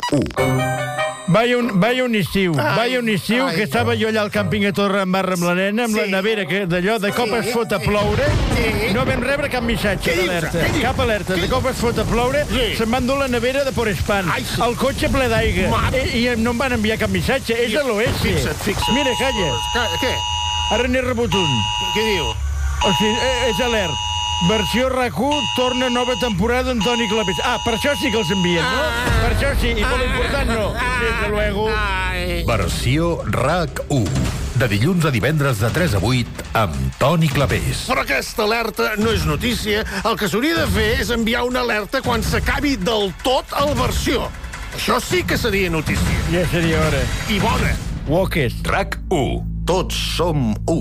Vaya un estiu que estava jo allà al càmping a Torre en Barra amb la nena, amb la nevera, que d'allò de cop es fot a ploure, no vam rebre cap missatge d'alerta, cap alerta, de cop es fot a ploure, se'n van dur la nevera de Porespan, el cotxe ple d'aigua, i no em van enviar cap missatge, és a l'oest. Fixa't. Mira, calla. Què? Ara n'he rebut un. Què diu? O sigui, és alert. Versió RAC1, torna nova temporada Antoni Clapés. Per això sí que els envien, no? Per això sí, i per l'important no. Desde luego. Versió RAC1. De dilluns a divendres de 3 a 8 amb Toni Clapés. Però aquesta alerta no és notícia. El que s'hauria de fer és enviar una alerta quan s'acabi del tot el versió. Això sí que seria notícia. Ja seria hora. I bona. Walkers. RAC1. Tots som u.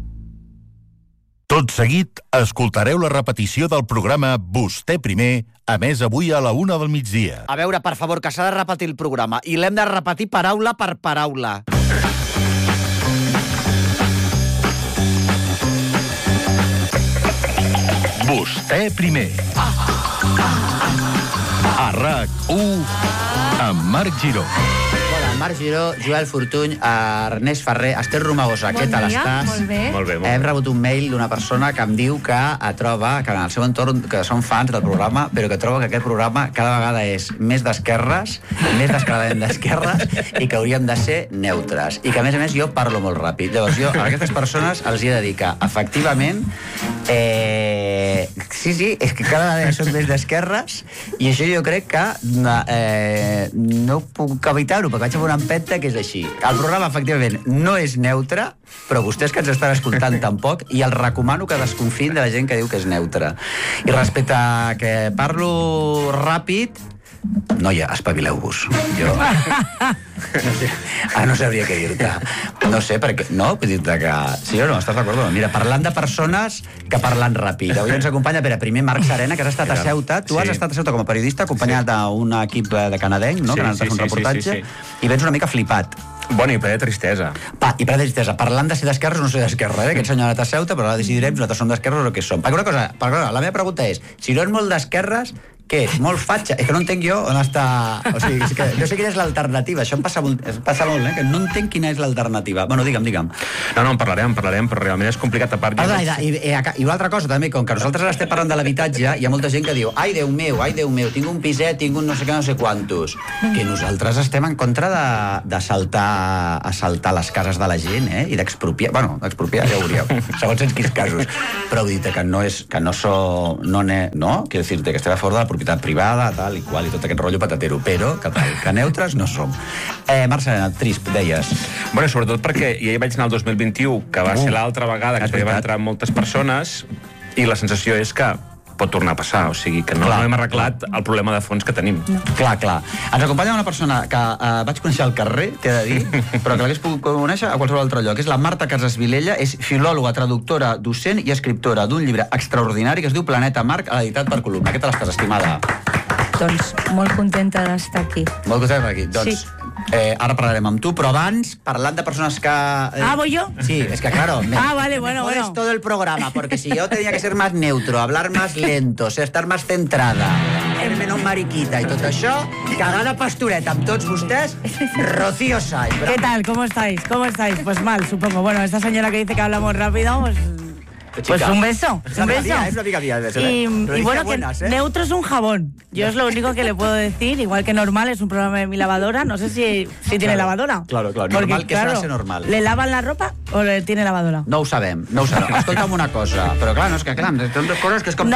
Tot seguit, escoltareu la repetició del programa Vostè primer, a més avui a la 1 del migdia. A veure, per favor, que s'ha de repetir el programa. I l'hem de repetir paraula per paraula. Vostè primer. A RAC1 amb Marc Giró. Hola, Marc Giró, Joel Fortuny, Ernest Ferrer, Esther Romagosa, què tal estàs? Molt bé. Molt bé. Hem rebut un mail d'una persona que em diu que troba, que en el seu entorn, que són fans del programa, però que troba que aquest programa cada vegada és més d'esquerres, més descaradament d'esquerres, i que hauríem de ser neutres. I que, a més, jo parlo molt ràpid. Llavors, jo a aquestes persones els he de dir que, efectivament, sí, és que cada vegada són més d'esquerres, i això jo crec que no puc evitar-ho, perquè vaig a fer una empenta que és així. El programa, efectivament, no és neutre, però vostès que ens estan escoltant tampoc, i els recomano que desconfin de la gent que diu que és neutre. I respecte a que parlo ràpid, noia, espavileu-vos. Jo no sabria què dir-te. No sé, perquè... No, vull dir-te que... Sí o no? Estàs d'acord? Mira, parlant de persones que parlen ràpid. Avui ens acompanya, primer Marc Serena, que has estat a Ceuta. Tu has estat a Ceuta com a periodista, acompanyat d'un equip de canadenc, no? Que han anat a fer un reportatge. I vens una mica flipat. Bueno, i ple de tristesa. I ple de tristesa. Parlant de ser d'esquerres, no sé d'esquerra, Aquest senyor ha anat a Ceuta, però ara decidirem si nosaltres som d'esquerres o què som. Perquè una cosa, la meva pregunta és, si no és molt d'esquerres, què és? Molt fatxa? És que no entenc jo on està... O sigui, és que no sé quina és l'alternativa. Això em passa molt, que no entenc quina és l'alternativa. Bueno, digue'm. No, en parlarem, però realment és complicat a part. Perdona, i una altra cosa també, com que nosaltres ara estem parlant de l'habitatge, hi ha molta gent que diu, ai, Déu meu, tinc un piset, tinc un no sé què, no sé quantos. Que nosaltres estem en contra d'assaltar les cases de la gent, i d'expropiar. Bueno, d'expropiar ja ho veuríeu, segons en quins casos. Però vull dir-te que no és... Que no som... No? Quiero dir-te que estem a favor de la propietat privada, tal i qual, i tot aquest rotllo patatero, però que neutres no som. Marc Serena, trist, deies. Bueno, sobretot perquè ja hi vaig anar el 2021, que va ser l'altra vegada que hi van entrar moltes persones, i la sensació és que pot tornar a passar, o sigui que no hem arreglat el problema de fons que tenim. Clar. Ens acompanya una persona que vaig conèixer al carrer, t'he de dir, però que l'hagués pogut conèixer a qualsevol altre lloc. És la Marta Casas Vilella, és filòloga, traductora, docent i escriptora d'un llibre extraordinari que es diu Planeta Marc, editat per Columna. Què tal estàs, estimada? Doncs molt contenta d'estar aquí. Molt contenta d'estar aquí. Doncs, sí. Ara parlarem amb tu, però abans, parlant de persones que... ¿voy yo? Sí, es que claro... Vale, bueno. Es todo el programa, porque si yo tenía que ser más neutro, hablar más lento, estar más centrada, ser menos mariquita y tot això, cagada pastoreta amb tots vostès, Rocío Sáenz. ¿Qué tal? ¿Cómo estáis? Pues mal, supongo. Bueno, esta señora que dice que hablamos rápido, pues un beso. Es una pica vía, y bueno, buenas, que neutro es un jabón. Yo es lo único que le puedo decir. Igual que normal es un programa de mi lavadora. No sé si tiene lavadora. Claro. Porque, normal, que serà ser normal. ¿Le lavan la ropa o le tiene lavadora? No ho sabem. Escolta'm una cosa. Però clar, no és que són dues coses que és com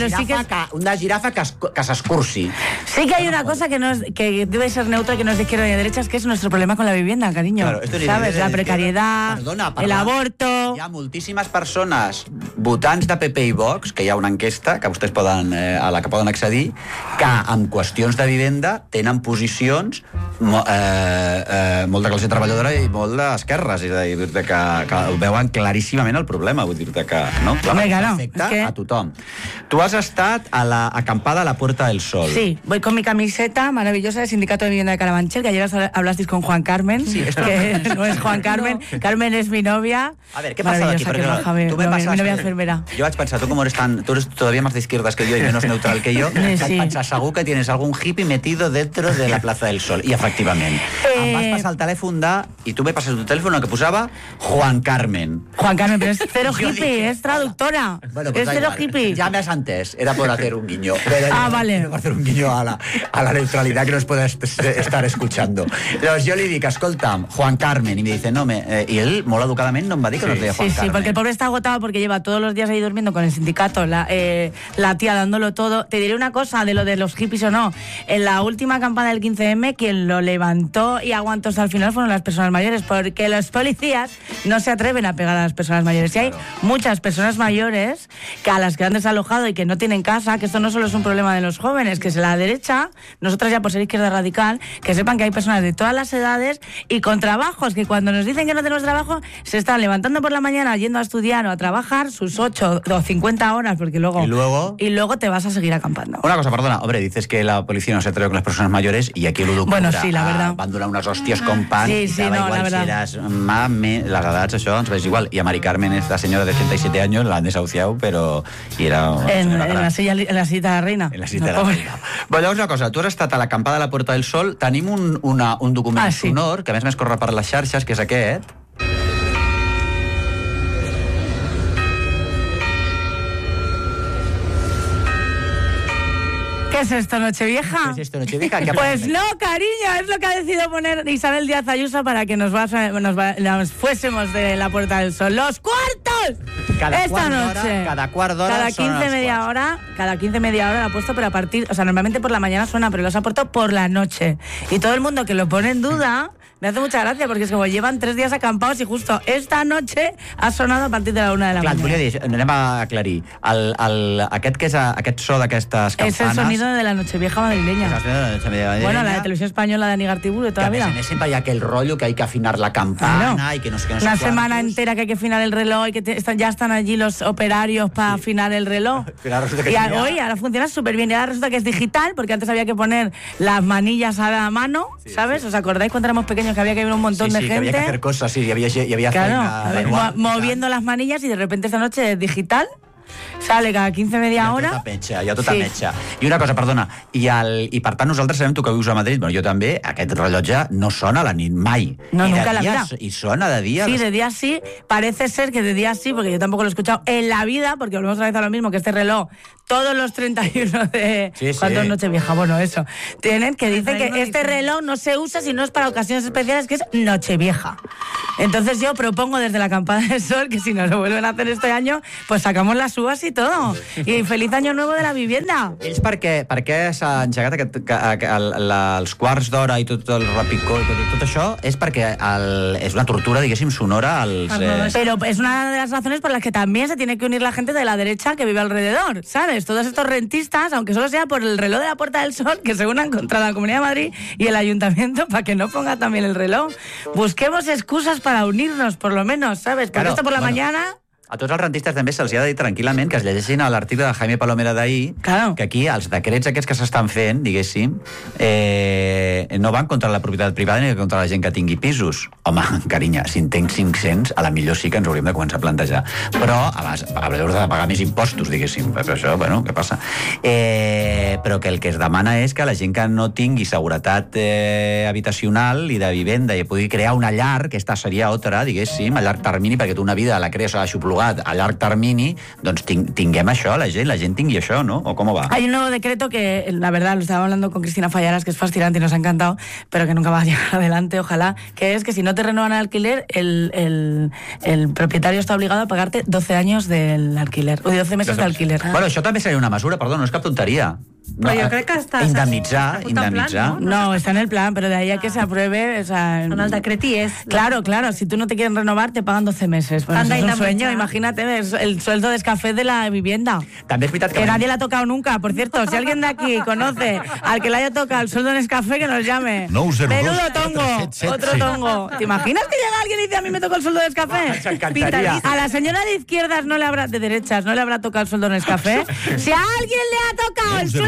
una girafa que s'escurci. Sí que hay una cosa que debe ser neutra, que no es de izquierda ni de derecha, es que es nuestro problema con la vivienda, cariño. Claro, ¿sabes? La precariedad, el aborto... Hi ha moltíssimes persones votants de PP i Vox, que hi ha una enquesta que vostès a la que poden accedir, que en qüestions de vivenda tenen posicions molt de classe treballadora i molt d'esquerres, és a dir, que ho veuen claríssimament el problema, vull dir-te que no, afecta a tothom. Tu has estat a la acampada a la Puerta del Sol. Sí, voy con mi camiseta maravillosa del Sindicato de Vivienda de Carabanchel, que ayer hablasteis con Juan Carmen, que no es Juan Carmen, Carmen es mi novia. A ver, ¿qué pasa aquí? Porque tú me pasas había enfermera. Yo vaig pensar, tú eres todavía más de izquierdas que yo y menos neutral que yo, vaig pensar, segur que tienes algún hippie metido dentro de la Plaza del Sol. I, efectivament, em vas passar el telèfon i tu me passes tu telèfon que posava Juan Carmen. Juan Carmen, pero es cero hippie, es traductora. Bueno, pues es cero hippie. Ya me has antes, era por hacer un guiño. Vale. Por hacer un guiño a la neutralidad que nos pueda estar escuchando. Entonces yo le dic, escolta'm, Juan Carmen, y me dice, no, y él, molt educadament, no em va dir que no es deia Juan Carmen. Sí, porque el pobre está agotado porque lleva todos los días ahí durmiendo con el sindicato, la tía dándolo todo. Te diré una cosa de lo de los hippies o no. En la última campaña del 15M, quien lo levantó y aguantó hasta el final fueron las personas mayores, porque los policías no se atreven a pegar a las personas mayores. Y hay muchas personas mayores que a las que han desalojado y que no tienen casa, que esto no solo es un problema de los jóvenes, que es la derecha, nosotras ya por ser izquierda radical, que sepan que hay personas de todas las edades y con trabajos, que cuando nos dicen que no tenemos trabajo, se están levantando por la mañana, yendo a estudiar o a trabajar sus 8 o 50 horas, porque luego te vas a seguir acampando. Una cosa, perdona, hombre, dices que la policía no se atreve con las personas mayores y aquí l'U d'Octubre sí, la verdad. van donar unes hòsties com pan sí, i dava no, igual si eres les edats, això ens veig igual. I a Mari Carmen, esta senyora de 87 años, la han desahuciado, pero en la silla de la reina. En la silla de la reina. Però llavors una cosa, tu has estat a l'acampada de la Puerta del Sol, tenim un document sonor, que a més corre per les xarxes, que és aquest. ¿Qué es esto, Nochevieja? ¿Qué es esto, Nochevieja? Pues no, cariño, es lo que ha decidido poner Isabel Díaz Ayuso para que nos fuésemos de la Puerta del Sol. ¡Los cuartos! Esta noche. Cada cuarto de hora. Cada 15, media hora la ha puesto, pero a partir... O sea, normalmente por la mañana suena, pero los ha puesto por la noche. Y todo el mundo que lo pone en duda... Me hace mucha gracia, porque es como llevan 3 días acampados y justo esta noche ha sonado a partir de la 1 de la mañana. Volia dir, anem a aclarir. Aquest so d'aquestes campanes... Es el sonido de la Nochevieja madrileña. Bueno, la de Televisión Española de Anígar Tibú de toda la vida. Que siempre hay aquel rollo que hay que afinar la campana y que no sé qué. Una semana entera que hay que afinar el reloj y que ya están allí los operarios para afinar el reloj. Y hoy ahora funciona súper bien. Y ahora resulta que es digital, porque antes había que poner las manillas a la mano, ¿sabes? ¿Os acordáis cuando éramos pequeños que había que ir un montón de gente? Que había que hacer cosas, sí, y había claro, moviendo las manillas, y de repente esta noche es digital. Sale cada 15 media hora. Hi ha tota metxa. I una cosa, perdona, i per tant nosaltres sabem, tu que vius a Madrid, bueno, jo també, aquest rellotge no sona a la nit mai. No, nunca en la vida. Y suena de día. Sí, de día sí. Parece ser que de día sí, porque yo tampoco lo he escuchado en la vida, porque volvemos otra vez a lo mismo, que este reloj, todos los 31 de... ¿Cuánto es Nochevieja? Bueno, eso. Tienen que dicen que este reloj no se usa si no es para ocasiones especiales, que es Nochevieja. Entonces yo propongo desde la Campana del Sol que si nos lo vuelven a hacer este año, pues sacamos las uvas y todo. I feliç any nou de la vivienda. Ells per què s'ha engegat els quarts d'hora i tot el repicó i tot això? És perquè és una tortura, diguéssim, sonora als... Pero es una de las razones por las que también se tiene que unir la gente de la derecha que vive alrededor, ¿sabes? Todos estos rentistas, aunque solo sea por el reloj de la Puerta del Sol, que se unan contra la Comunidad de Madrid y el Ayuntamiento para que no ponga también el reloj. Busquemos excusas para unirnos, por lo menos, ¿sabes? Porque esto por la mañana... A tots els rentistes també se'ls ha de dir tranquil·lament que es llegeixin a l'article de Jaime Palomera d'ahir, que aquí els decrets aquests que s'estan fent, diguéssim, no van contra la propietat privada ni contra la gent que tingui pisos. Home, carinya, si en tenc 500, a la millor sí que ens hauríem de començar a plantejar. Però haureu de pagar més impostos, diguéssim. Per això, bueno, què passa? Però que el que es demana és que la gent que no tingui seguretat habitacional i de vivenda i pugui crear una llar, que esta seria otra, diguéssim, a llarg termini, perquè tu una vida la crees a xuplugar a larg termini, doncs tinguem això, la gent tingui això, ¿no? ¿O cómo va? Hay un nuevo decreto que, la verdad, lo estaba hablando con Cristina Fallaras, que es fascinante y nos ha encantado, pero que nunca va a llegar adelante, ojalá, que es que si no te renuevan el alquiler, el propietario está obligado a pagarte 12 años del alquiler, o 12 meses de alquiler. Bueno, això també seria una mesura, perdó, no és cap tonteria. No, yo creo que está indemnitzar. No, está en el plan, pero de ahí a que se apruebe, o sea, en el decreti es. Claro, si tú no te quieres renovar, te pagan 12 meses. Bueno, eso es un sueño, imagínate, es el sueldo de escafé de la vivienda. También es verdad que nadie le ha tocado nunca, por cierto. Si alguien de aquí conoce al que le haya tocado el sueldo en escafé, que nos llame. Menudo tongo, otro tongo. ¿Te imaginas que llega alguien y dice a mí me tocó el sueldo de escafé? A la señora de izquierdas no le habrá, de derechas, no le habrá tocado el sueldo en escafé. Si a alguien le ha tocado el sueldo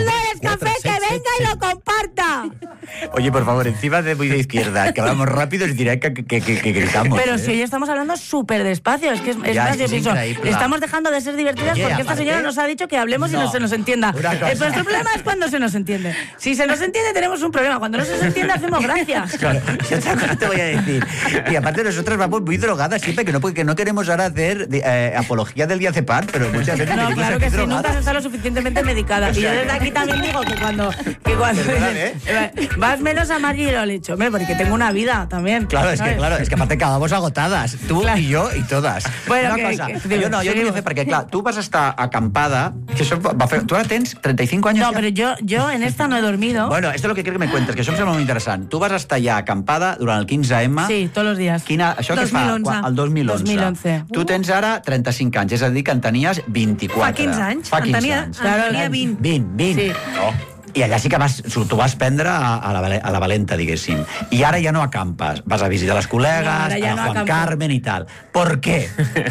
es café, que venga y lo comparta. Oye, por favor, encima de muy de izquierda, que hablamos rápido, les diré que gritamos. Pero si hoy estamos hablando súper despacio, es que es Ya, más, es yo pienso, increíble. estamos dejando de ser divertidas Oye, porque esta aparte- señora nos ha dicho que hablemos y no se nos entienda. Una cosa. Nuestro problema es cuando se nos entiende. Si se nos entiende, tenemos un problema. Cuando no se nos entiende, hacemos gracias. Claro, y otra cosa te voy a decir. Y aparte nosotras vamos muy drogadas siempre, que no queremos ahora hacer apología del diazepam, pero muchas veces No, venimos claro aquí que sí, nunca drogadas. se está lo suficientemente medicada. Y yo desde aquí también digo que cuando Es verdad, vas menos a Maggi y lo he dicho, hombre, porque tengo una vida también. Claro, es que aparte acabamos agotadas. Tú Claro. y yo y todas. Bueno, una cosa, jo no, jo seguimos. volia fer, perquè clar, tu vas estar acampada, que això va fer, tu ara tens 35 anys No, ja? pero yo en esta no he dormido. Bueno, esto es lo que quiero que me cuentes, que això em sembla molt interessant. Tu vas estar ja acampada durant el 15M. Sí, todos los días. Això què fa? 2011. El 2011. 2011. Tu tens ara 35 anys, és a dir, que en tenies 24. Fa 15 anys. Fa 15 tenia, anys. Claro, tenia 20. 20. Sí. Oh. I allà sí que tu vas prendre a la valenta, diguéssim. I ara ja no acampes. Vas a visitar les col·legues, No, ara ja a no Juan acampo. Carmen y tal. ¿Por qué?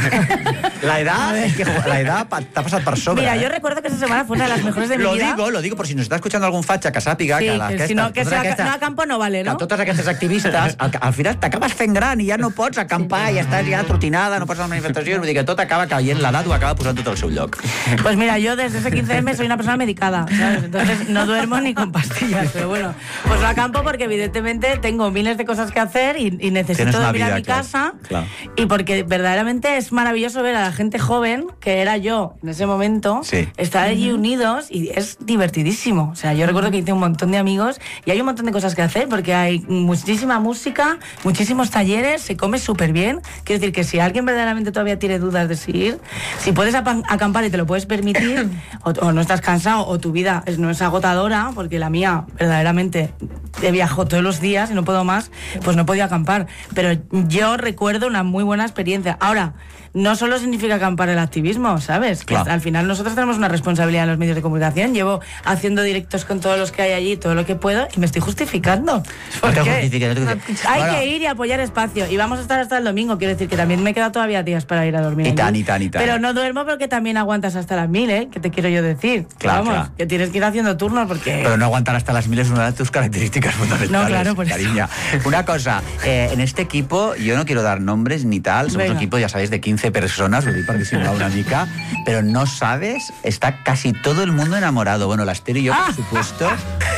La edad t'ha passat per sobre. Mira, yo recuerdo que esa semana fue una de las mejores de mi vida. Lo digo por si nos está escuchando algún fatxa que sàpiga Sí, que que si no, que no acampo no vale, que ¿no? totes aquestes activistes, al final t'acabes fent gran i ja no pots acampar, i estàs ja trotinada, no pots anar a manifestacions, vull dir que tot acaba caient, l'edat ho acaba posant tot al seu lloc. Pues mira, yo desde ese 15M soy una persona medicada, ¿sabes? Entonces no duermo ni con pastillas, pero bueno, pues no acampo porque evidentemente tengo miles de cosas que hacer y necesito Tienes una dormir a vida, mi casa. claro. Y porque verdaderamente es maravilloso ver a la gente joven, que era yo en ese momento, Sí. estar allí unidos y es divertidísimo. O sea, yo recuerdo que hice un montón de amigos y hay un montón de cosas que hacer porque hay muchísima música, muchísimos talleres, se come súper bien. Quiero decir que si alguien verdaderamente todavía tiene dudas de si ir, si puedes acampar y te lo puedes permitir, o no estás cansado, o tu vida no es agotadora, porque la mía verdaderamente he viajado todos los días y no puedo más, pues no he podido acampar. Pero yo recuerdo una muy buena experiencia. Ahora, no solo significa acampar el activismo, ¿sabes? Claro. Que al final nosotros tenemos una responsabilidad en los medios de comunicación. Llevo haciendo directos con todos los que hay allí, todo lo que puedo, y me estoy justificando. No te Porque justifiques, no te justifiques. hay Bueno, que ir y apoyar espacio. Y vamos a estar hasta el domingo. Quiero decir que también me queda todavía días para ir a dormir. Y allí. tan, y tan, y tan. Pero no duermo porque también aguantas hasta las 1000, ¿eh? Que te quiero yo decir. Claro, Vamos, claro. que tienes que ir haciendo turnos porque... Pero no aguantar hasta las 1000 es una de tus características fundamentales. No, claro, por eso. cariño. Una cosa, en este equipo, yo no quiero dar nombres ni tal, somos Venga. un equipo, ya sabéis, de 15 personas, lo digo para disimular una mica, pero no sabes, está casi todo el mundo enamorado. Bueno, la Esther y yo, por supuesto.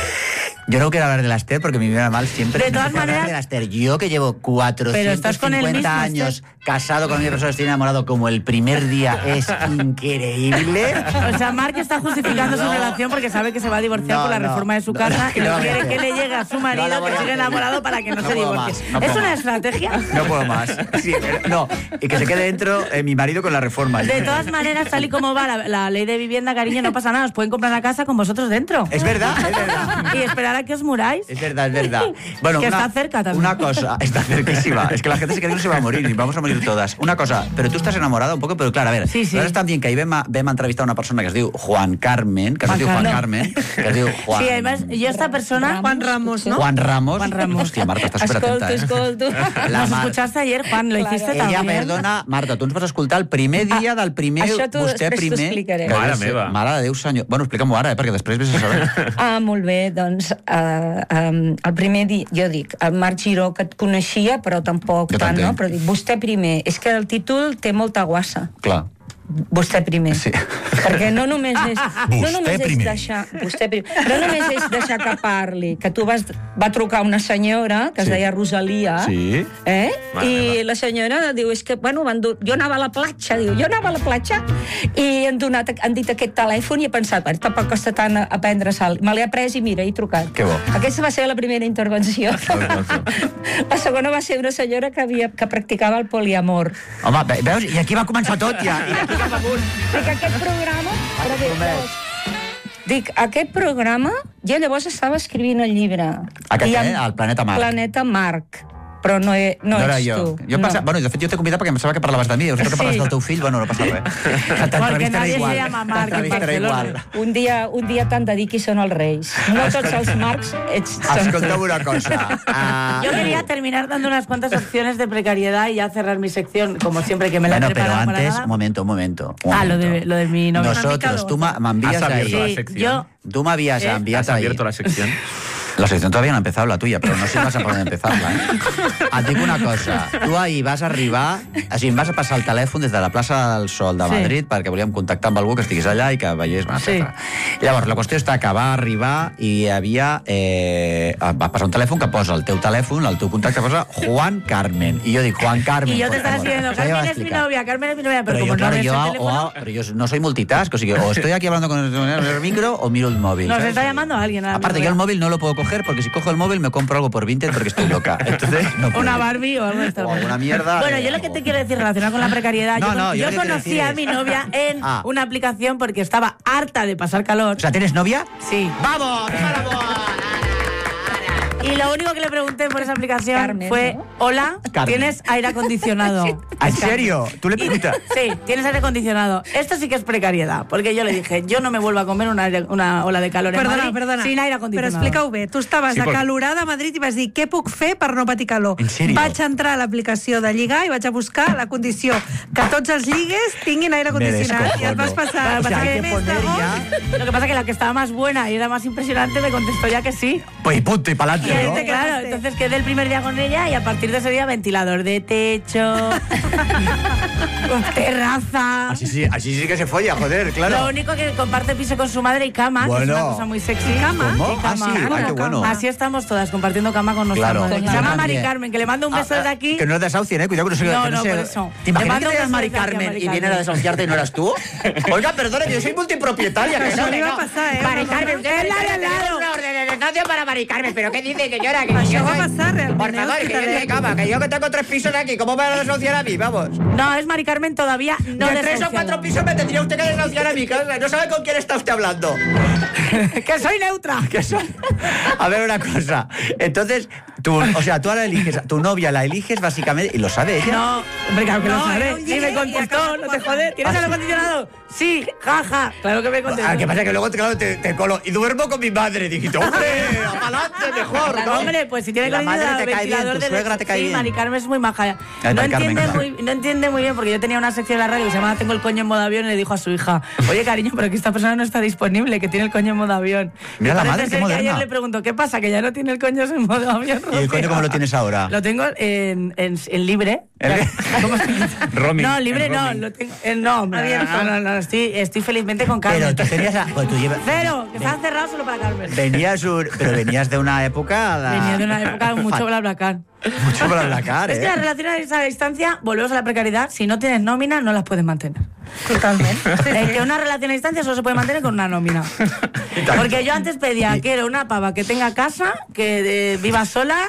Yo no quiero hablar de la Esther porque me viene mal siempre. De todas me hace hablar maneras- de la Esther. Yo que llevo Pero estás con el 450 mismo, años Esther. casado con una persona, estoy enamorado como el primer día, es increíble. O sea, Marc está justificando su relación porque sabe que se va a divorciar No, por la no. reforma de su No, casa y no, no no, quiere no. que le llegue a su marido No, la voy que a sigue hacer. enamorado para que no se puedo divorcie. más, no ¿Es puedo una más. estrategia? No puedo más. Sí, no, y que se quede dentro mi marido con la reforma. De todas maneras, tal y como va la ley de vivienda, cariño, no pasa nada. Os pueden comprar la casa con vosotros dentro. Es verdad, es verdad. Y esperar a que os muráis. Es verdad, es verdad. Bueno, Que está cerca también. Una cosa, está cerquísima. Es que la gente se cree que no se va a morir y vamos a morir todas. Una cosa, pero tú estás enamorada un poco, pero claro, a ver. Sí, sí. Nosaltres también que ahí vam entrevistar a una persona que es diu Juan Carmen, que no es diu Juan Carmen, que es diu Juan... Sí, además, yo esta persona... Juan Ramos, no? Juan Ramos. Juan Ramos. Hòstia, Marta, estàs superatenta, Escolto. La Nos Mar- escuchaste ayer, Juan, lo hiciste Ella, también. perdona, Marta, tu ens vas escoltar el primer dia del primer... això t'ho vostè després t'ho primer... explicaré. que Mare deu ser- meva. Mare de Déu, senyor. Bueno, explica'm-ho ara, perquè després vés a saber. Molt bé, doncs el primer dia, jo dic, el Marc Giró que et coneixia, però tampoc Jo tant, no? t'entenc. Però dic, vostè primer. És que el títol té molta guassa. Clar. Vostè primer. Sí. Perquè no només és... no només és primer. deixar... Vostè primer. No només és deixar que parli, que tu va trucar una senyora que es Sí. deia Rosalia, Sí. Mare I meva. la senyora diu, és que, bueno, jo anava a la platja, diu, jo anava a la platja i han dit aquest telèfon i he pensat, bueno, tampoc costa tant aprendre sal. Me l'he après i mira, he trucat. Que bo. Aquesta va ser la primera intervenció. La segona va ser una senyora que practicava el poliamor. Home, veus? I aquí va començar tot, ja. I d'aquí cap amunt. Dic, aquest programa... Dic, aquest programa... Jo llavors estava escrivint el llibre. Aquest, I amb el Planeta Marc. Planeta Marc. però no ets jo. tu. Jo pensava, bueno, de fet, jo t'he convidat perquè em pensava que parlaves de mi. Us que parlaves del teu fill, bueno, no passa res. Porque nadie se llama Marc en Barcelona. Un dia t'han de dir qui són els reis. No tots els Marcs són... Escolta'm una cosa. Yo quería terminar dando unas cuantas opciones de precariedad y ya cerrar mi sección, como siempre que me la he preparado pero antes, para nada. un momento. Lo de mi novio. Nosotros, tú me envías ahí. Tú me habías enviado ahí. ¿Has abierto la sección? La sección todavía no ha empezado, la tuya, però no sé si vas a poder empezar-la, Et dic una cosa, tu ahir vas arribar, o sigui, em vas a passar el telèfon des de la plaça del Sol de Madrid perquè volíem contactar amb algú que estigués allà i que veiés, etc. Llavors, la qüestió està que va arribar i hi havia... va passar un telèfon que posa el teu telèfon, el teu contacte posa Juan Carmen. I jo dic, Juan Carmen. Y yo te estaba diciendo, Carmen es mi novia, pero como no ves el teléfono... Pero yo no soy multitask, o sea, o estoy aquí hablando con el micro o miro el móvil. Nos está llamando alguien. Aparte, yo el móvil no lo puedo coger porque si cojo el móvil me compro algo por Vinted porque estoy loca. Entonces, no puedo. Una Barbie o algo de esto. O alguna mierda. Bueno, yo lo que te quiero decir relacionado con la precariedad, yo conocí a mi novia en una aplicación porque estaba harta de pasar calor. O sea, ¿tienes novia? Sí. ¡Vamos! Y lo único que le pregunté por esa aplicación fue, hola, ¿tienes aire acondicionado? ¿En serio? ¿Tú le preguntas? Sí, tienes aire acondicionado. Esto sí que es precariedad, porque yo le dije, yo no me vuelvo a comer una ola de calor en Madrid sin aire acondicionado. Però explica-ho bé. Tu estaves acalorada a Madrid i vas dir, què puc fer per no patir calor? En sèrio? Vaig entrar a l'aplicació de lligar i vaig a buscar la condició que tots els lligues tinguin aire acondicionat i et vas passar... Lo que pasa es que la que estaba más buena y era más impresionante me contestó ya que sí. Pues y punto, y pa'lante, ¿no? Claro, entonces quedé el primer día con ella y a partir de ese día ventilador de techo, terraza. Así sí que se folla, joder, claro. Lo único que comparte piso con su madre y cama, que es una cosa muy sexy. ¿Cama? ¿Cómo? Cama. Qué bueno. Así estamos todas, compartiendo cama con nuestra madre. Se llama Mari también. Carmen, que le mando un beso desde aquí. Que no es desahucien, cuidado que no sé... por eso. ¿Te imaginas Le que mando eras un Mari beso desde aquí a Carmen Mari y viene a Carmen. desahuciarte y no eras tú? Oiga, perdona, que yo soy multipropietaria. Que Això no, li va no. passar, Mari Carmen, usted es la de al lado. Una orden de desahucio para Mari Carmen, pero ¿qué dice que llora? Que Això va passar realment. Por favor, que yo estoy de cama, que yo que tengo 3 pisos aquí, ¿cómo me va a desahuciar a mí? Vamos. No, es Mari Carmen todavía no De 3 o desahuciada. 4 pisos me tendría usted que desahuciar a mí. No sabe con quién está usted hablando. Que soy neutra. A ver una cosa. Entonces, tú ahora eliges, tu novia la eliges básicamente, y lo sabe ella. No, hombre, claro que lo No, sabe. no, Sí, me contestó, no te jodes. ¿Tienes aire acondicionado? Sí, jaja. Claro que me contestó. ¿Qué pasa? Que luego claro, te colo. Y duermo con mi madre. Dijiste, hombre, adelante, mejor. ¿no? Hombre, pues si tiene La madre acondicionado, te cae bien, ventilador tu de suegra te cae sí, bien. Mari Carmen es muy maja. No Mari Carmen, entiende, claro. no entiende muy bien, porque yo tenía una sección en la radio que se llamaba Tengo el coño en modo avión y le dijo a su hija, oye, cariño, pero que esta persona no está disponible, que tiene el coño en modo avión. Mira la Parece madre, qué ser que moderna. ayer le preguntó, ¿qué pasa? Que ya no tiene el coño en modo avión. ¿Y el coño cómo lo tienes ahora? Lo tengo en libre. ¿Cómo se dice? Roaming, No, libre en no, roaming. lo tengo no, estoy felizmente con Carmen. Pero tú tenías... Pues tú llevas... Cero, que están cerrados solo para Carmen. Pero venías de una época... Venía de una época de mucho BlaBlaCar. Mucho BlaBlaCar, Es que las relaciones a distancia, volvemos a la precariedad, si no tienes nómina, no las puedes mantener. Totalmente. Es que una relación a distancia solo se puede mantener con una nómina. Porque yo antes pedía que era una pava que tenga casa, que viva sola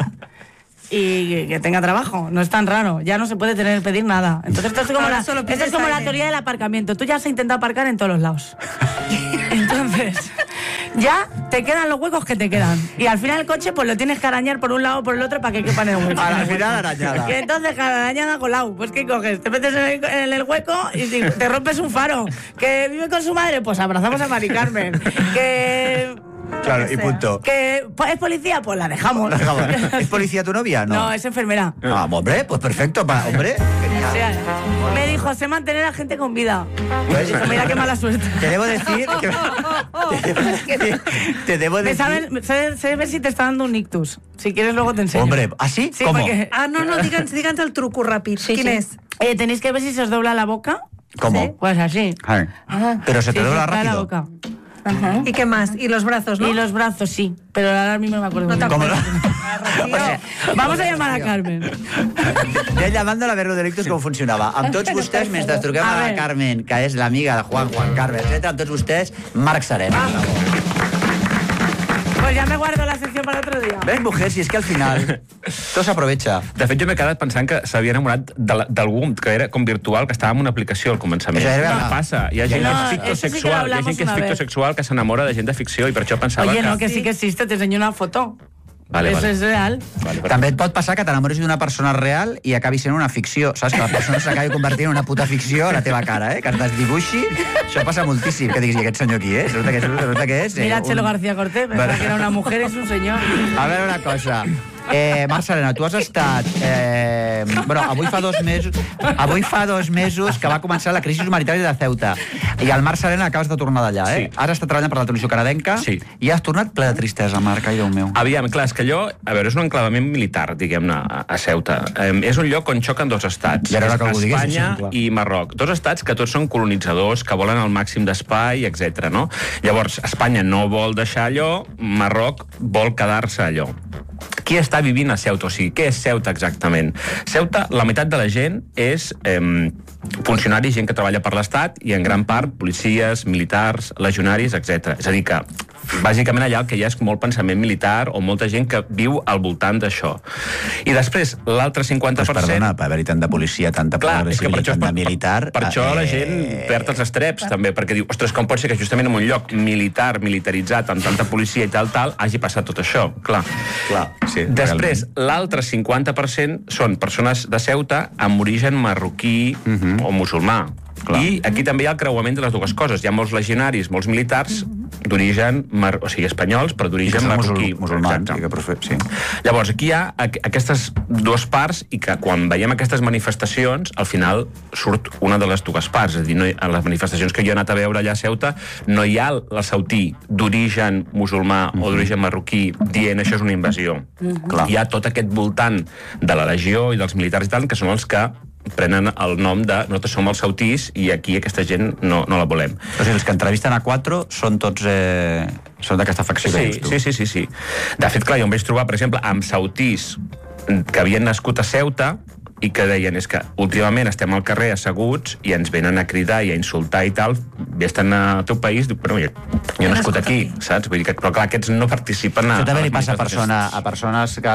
y que tenga trabajo. No es tan raro. Ya no se puede pedir nada. Entonces esto es como, Ahora solo esto es pides como la aire. teoría del aparcamiento. Tú ya has intentado aparcar en todos los lados. Entonces, ya te quedan los huecos que te quedan. Y al final el coche pues lo tienes que arañar por un lado o por el otro para que quepa en el hueco. Al final arañada. Y entonces arañada colado. Pues ¿qué coges? Te metes en el hueco y te rompes un faro. ¿Que vive con su madre? Pues abrazamos a Mari Carmen. Que... Claro, y punto. ¿Que es policía? Pues la dejamos. ¿Es policía tu novia? No, es enfermera. Ah, hombre, pues perfecto, hombre. O sea, me dijo, sé mantener a gente con vida. Dijo, mira qué mala suerte. Te debo decir te debo decir... Sé ver si te está dando un ictus. Si quieres luego te enseño. Hombre, ¿así? Sí, ¿Cómo? porque No, digue'ns el truco ràpid. Sí, Quin sí. és? tenéis que ver si se os dobla la boca. ¿Cómo? ¿Sí? Pues así. Pero se te dobla para la rápido. boca. ¿Y qué más? ¿Y los brazos, no? Y los brazos, sí. Pero ahora mismo no me acuerdo. No muy bien. ¿Cómo no? Vamos a llamar a Carmen. Ja llamant-la a veure delictes com funcionava. Amb tots vostès, mentre truquem a la Carmen, que és l'amiga de Juan Carmen, etc., amb tots vostès, Marc Serena. Pues ya me guardo la sección para otro día. ¿Ves, mujer? Si és que al final tot s'aprovecha. De fet, jo m'he quedat pensant que s'havia enamorat d'algú que era com virtual, que estava en una aplicació al començament. Això era No verdad. passa. Hi ha gent No, que és eso sí que lo fictosexual, hi ha hablamos gent que és una vez. fictosexual que s'enamora de gent de ficció i per això pensava Oye, no, que... que sí que existe. Te enseño una foto. Eso és real. També et pot passar que t'enamoris d'una persona real i acabi sent una ficció, saps? Que la persona s'acabi convertint en una puta ficció a la teva cara, que es desdibuixi. Això passa moltíssim, que diguis, i aquest senyor qui és? Resulta que és... Mira Chelo García Cortés, pensava que era una mujer, és un senyor. A veure una cosa. Marc Serena, tu has estat... avui fa 2 mesos que va començar la crisi humanitària de Ceuta. I el Marc Serena acabes de tornar d'allà, Sí. Has estat treballant per la televisió canadenca i has tornat ple de tristesa, Marc, ai, Déu meu. Aviam, clar, és que allò, a veure, és un enclavament militar, diguem-ne, a Ceuta. És un lloc on xoquen 2 estats, Espanya i Marroc. 2 estats que tots són colonitzadors, que volen el màxim d'espai, etc. No? Llavors, Espanya no vol deixar allò, Marroc vol quedar-se allò. Qui està vivint a Ceuta? O sigui, què és Ceuta exactament? Ceuta, la meitat de la gent és funcionaris, gent que treballa per l'Estat, i en gran part policies, militars, legionaris, etc. És a dir que, bàsicament, allà el que hi ha és molt pensament militar o molta gent que viu al voltant d'això. I després, l'altre 50%... Pues perdona, per haver-hi tant de policia, tanta progressiva i tant de militar... Per això la gent perd els estreps, també, perquè diu, ostres, com pot ser que justament en un lloc militar, militaritzat, amb tanta policia i tal, hagi passat tot això? Clar. Sí, després, l'altre 50% són persones de Ceuta amb origen marroquí o musulmà. I aquí també hi ha el creuament de les dues coses. Hi ha molts legionaris, molts militars d'origen, o sigui, espanyols, però d'origen marroquí. Musulmans. Sí. Llavors, aquí hi ha aquestes 2 parts i que quan veiem aquestes manifestacions, al final surt una de les 2 parts. És a dir, a les manifestacions que jo he anat a veure allà a Ceuta, no hi ha el sautí d'origen musulmà o d'origen marroquí dient això és una invasió. Hi ha tot aquest voltant de la legió i dels militars i tal, que són els que prenen el nom de nosaltres som els sautís i aquí aquesta gent no la volem. O sigui, els que entrevisten a 4 són tots... són d'aquesta facció que dius tu. Sí. De fet, clar, jo em vaig trobar, per exemple, amb sautís que havien nascut a Ceuta i que deien, és que últimament estem al carrer asseguts i ens venen a cridar i a insultar i tal, estan al teu país, però jo he nascut aquí, saps? Vull dir que, però clar, aquests no participen a... Això també li passa a persones que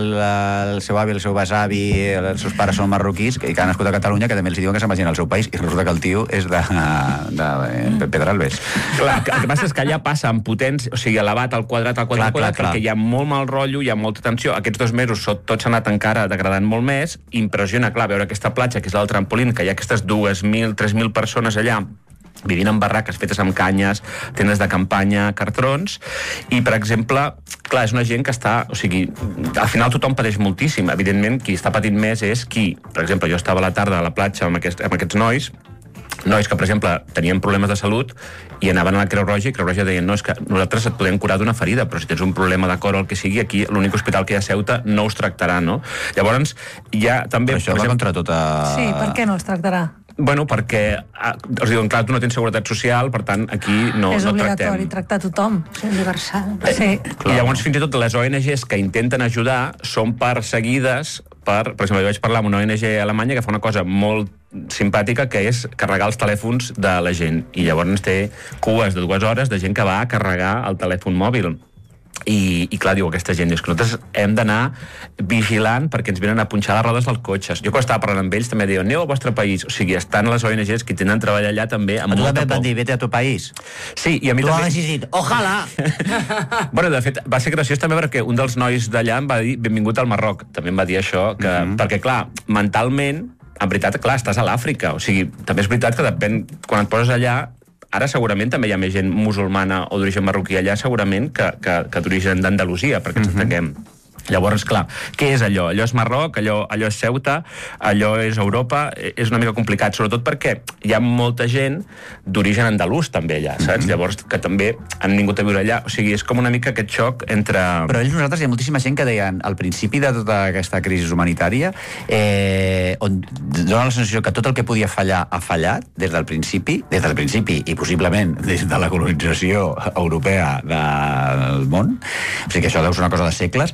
el seu avi, el seu besavi, els seus pares són marroquís i que han nascut a Catalunya, que també els diuen que se'n vagin al seu país i resulta que el tio és de Pedralbes. Clar, el que passa és que allà passa en potència, o sigui, elevat al quadrat, perquè hi ha molt mal rotllo, hi ha molta tensió. Aquests 2 mesos tot s'ha anat encara degradant molt més. Impressiona, clar, veure aquesta platja, que és el trampolín, que hi ha aquestes 2.000, 3.000 persones allà vivint en barraques fetes amb canyes, tendes de campanya, cartrons, i, per exemple, clar, és una gent que està... O sigui, al final tothom pateix moltíssim. Evidentment, qui està patint més és qui... Per exemple, jo estava a la tarda a la platja amb aquests nois que, per exemple, tenien problemes de salut i anaven a la Creu Roja i Creu Roja deien, no, és que nosaltres et podem curar d'una ferida, però si tens un problema de cor o el que sigui, aquí l'únic hospital que hi ha a Ceuta no us tractarà, no? Llavors, hi ha també... Però això va contra tota... Sí, per què no els tractarà? Bueno, perquè els diuen, clar, tu no tens seguretat social, per tant, aquí no tractem. És obligatori tractar tothom. És universal. Sí. I llavors, fins i tot, les ONGs que intenten ajudar són perseguides per exemple, jo vaig parlar amb una ONG alemanya que fa una cosa molt simpàtica, que és carregar els telèfons de la gent. I llavors té cues de 2 hores de gent que va a carregar el telèfon mòbil. I clar, diu aquesta gent, és que nosaltres hem d'anar vigilant perquè ens venen a punxar les rodes dels cotxes. Jo quan estava parlant amb ells també diuen, aneu al vostre país. O sigui, estan les ONGs que intenten treballar allà també amb molta por. A tu també et van dir, vete a tu país? Sí, i a mi tu també... Tu has dit, ojalà! Bueno, de fet, va ser graciós també perquè un dels nois d'allà em va dir, benvingut al Marroc. També em va dir això, que... perquè clar, mentalment, en veritat, clar, estàs a l'Àfrica. O sigui, també és veritat que depèn, quan et poses allà, ara segurament també hi ha més gent musulmana o d'origen marroquí allà, segurament, que d'origen d'Andalusia, perquè ens entenguem. Llavors, clar, què és allò? Allò és Marroc, allò és Ceuta, allò és Europa, és una mica complicat, sobretot perquè hi ha molta gent d'origen andalús també allà, saps? Llavors, que també han vingut a viure allà, o sigui, és com una mica aquest xoc entre... Però nosaltres hi ha moltíssima gent que deien, al principi de tota aquesta crisi humanitària, on dona la sensació que tot el que podia fallar ha fallat, des del principi, i possiblement des de la colonització europea del món, o sigui que això deu ser una cosa de segles, però